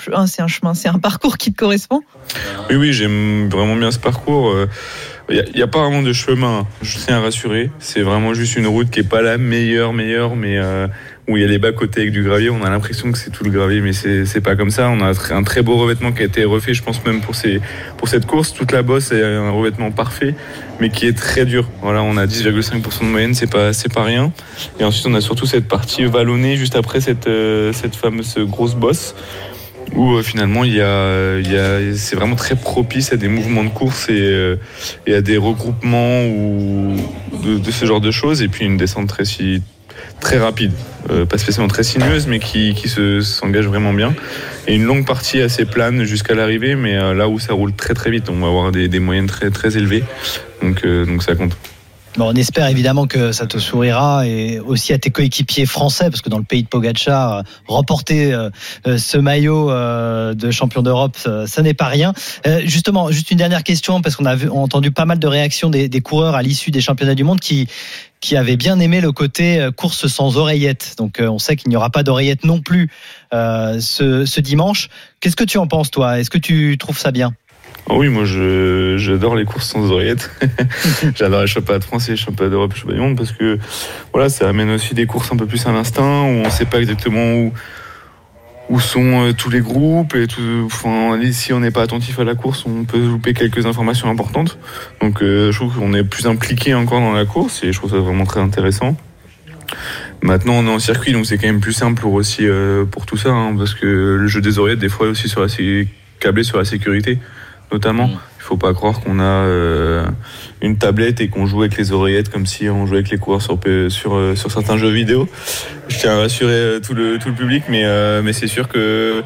un parcours qui te correspond? Oui, j'aime vraiment bien ce parcours. Il n'y a pas vraiment de chemin, je tiens à rassurer. C'est vraiment juste une route qui n'est pas la meilleure, mais où il y a les bas-côtés avec du gravier. On a l'impression que c'est tout le gravier, mais c'est pas comme ça. On a un très beau revêtement qui a été refait, je pense même pour cette course. Toute la bosse est un revêtement parfait, mais qui est très dur. Voilà, on a 10,5% de moyenne, c'est pas rien. Et ensuite, on a surtout cette partie vallonnée juste après cette fameuse grosse bosse, où finalement c'est vraiment très propice à des mouvements de course et à des regroupements ou de ce genre de choses, et puis une descente très rapide, pas spécialement très sinueuse, mais qui s'engage vraiment bien, et une longue partie assez plane jusqu'à l'arrivée, mais là où ça roule très très vite, on va avoir des moyennes très très élevées, donc ça compte. Bon, on espère évidemment que ça te sourira, et aussi à tes coéquipiers français, parce que dans le pays de Pogačar, remporter ce maillot de champion d'Europe, ça n'est pas rien. Justement, juste une dernière question, parce qu'on a entendu pas mal de réactions des coureurs à l'issue des championnats du monde qui avaient bien aimé le côté course sans oreillette. Donc on sait qu'il n'y aura pas d'oreillette non plus ce dimanche. Qu'est-ce que tu en penses, toi? Est-ce que tu trouves ça bien? Oui, moi j'adore les courses sans oreillettes. J'adore les championnats de France et les championnats d'Europe et les championnats du monde, parce que ça amène aussi des courses un peu plus à l'instinct, où on ne sait pas exactement où sont tous les groupes et tout. Si on n'est pas attentif à la course, on peut louper quelques informations importantes. Donc je trouve qu'on est plus impliqué encore dans la course, et je trouve ça vraiment très intéressant. Maintenant on est en circuit, donc c'est quand même plus simple pour tout ça, parce que le jeu des oreillettes des fois est aussi câblé sur la sécurité notamment. Il faut pas croire qu'on a une tablette et qu'on joue avec les oreillettes comme si on jouait avec les coureurs sur certains jeux vidéo. Je tiens à rassurer tout le public, mais c'est sûr que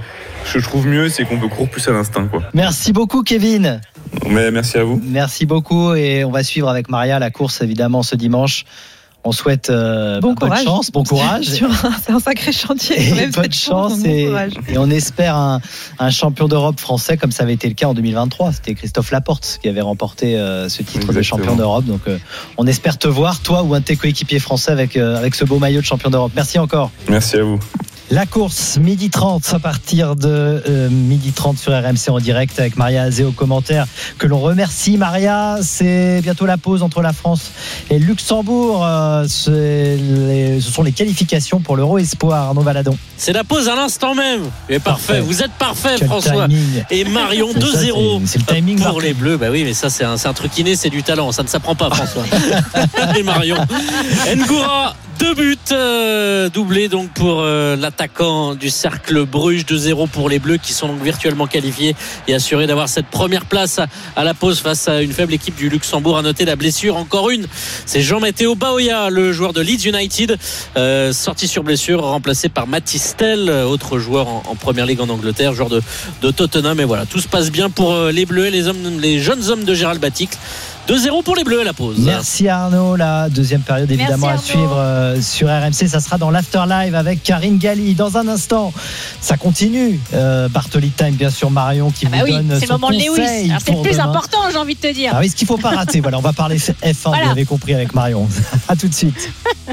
je trouve mieux, c'est qu'on peut courir plus à l'instinct, quoi. Merci beaucoup, Kevin. Mais merci à vous. Merci beaucoup et on va suivre avec Maria la course évidemment ce dimanche. On souhaite bonne chance, bon courage. C'est un sacré chantier. Et bonne chance et on espère un champion d'Europe français comme ça avait été le cas en 2023. C'était Christophe Laporte qui avait remporté ce titre de champion d'Europe. Donc on espère te voir, toi ou un de tes coéquipiers français avec ce beau maillot de champion d'Europe. Merci encore. Merci à vous. La course, 12h30 à partir de 12h30 sur RMC en direct avec Maria Azé au commentaire que l'on remercie. Maria, c'est bientôt la pause entre la France et le Luxembourg. Ce sont les qualifications pour l'Euro Espoir. Arnaud Valadon. C'est la pause à l'instant même. Et parfait. Vous êtes parfait, quel François. Timing. Et Marion, 2-0 c'est le timing pour les Bleus. Bah oui, mais ça c'est un truc inné, c'est du talent. Ça ne s'apprend pas, François. Et Marion. Ngoura, 2 buts, doublé donc pour l'attaquant du Cercle Bruges, 2-0 pour les Bleus qui sont donc virtuellement qualifiés et assurés d'avoir cette première place à la pause face à une faible équipe du Luxembourg. À noter la blessure, encore une, c'est Jean-Matteo Baoya, le joueur de Leeds United, sorti sur blessure, remplacé par Mathys Tel, autre joueur en Première Ligue en Angleterre, joueur de Tottenham. Et voilà, tout se passe bien pour les Bleus, les jeunes hommes de Gérald Baticle. 2-0 pour les Bleus à la pause. Merci Arnaud. La deuxième période évidemment à suivre sur RMC. Ça sera dans l'Afterlive avec Karine Galli. Dans un instant, ça continue. Bartoli Time, bien sûr, Marion qui vous donne c'est son le moment de conseil. Lewis. Alors, c'est le plus demain. important, j'ai envie de te dire. Ah oui, ce qu'il ne faut pas rater. Voilà, on va parler F1, Voilà. vous avez compris avec Marion. À tout de suite.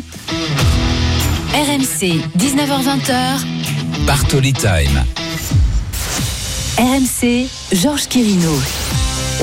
RMC, 19h-20h. Bartoli Time. RMC, Georges Quirino.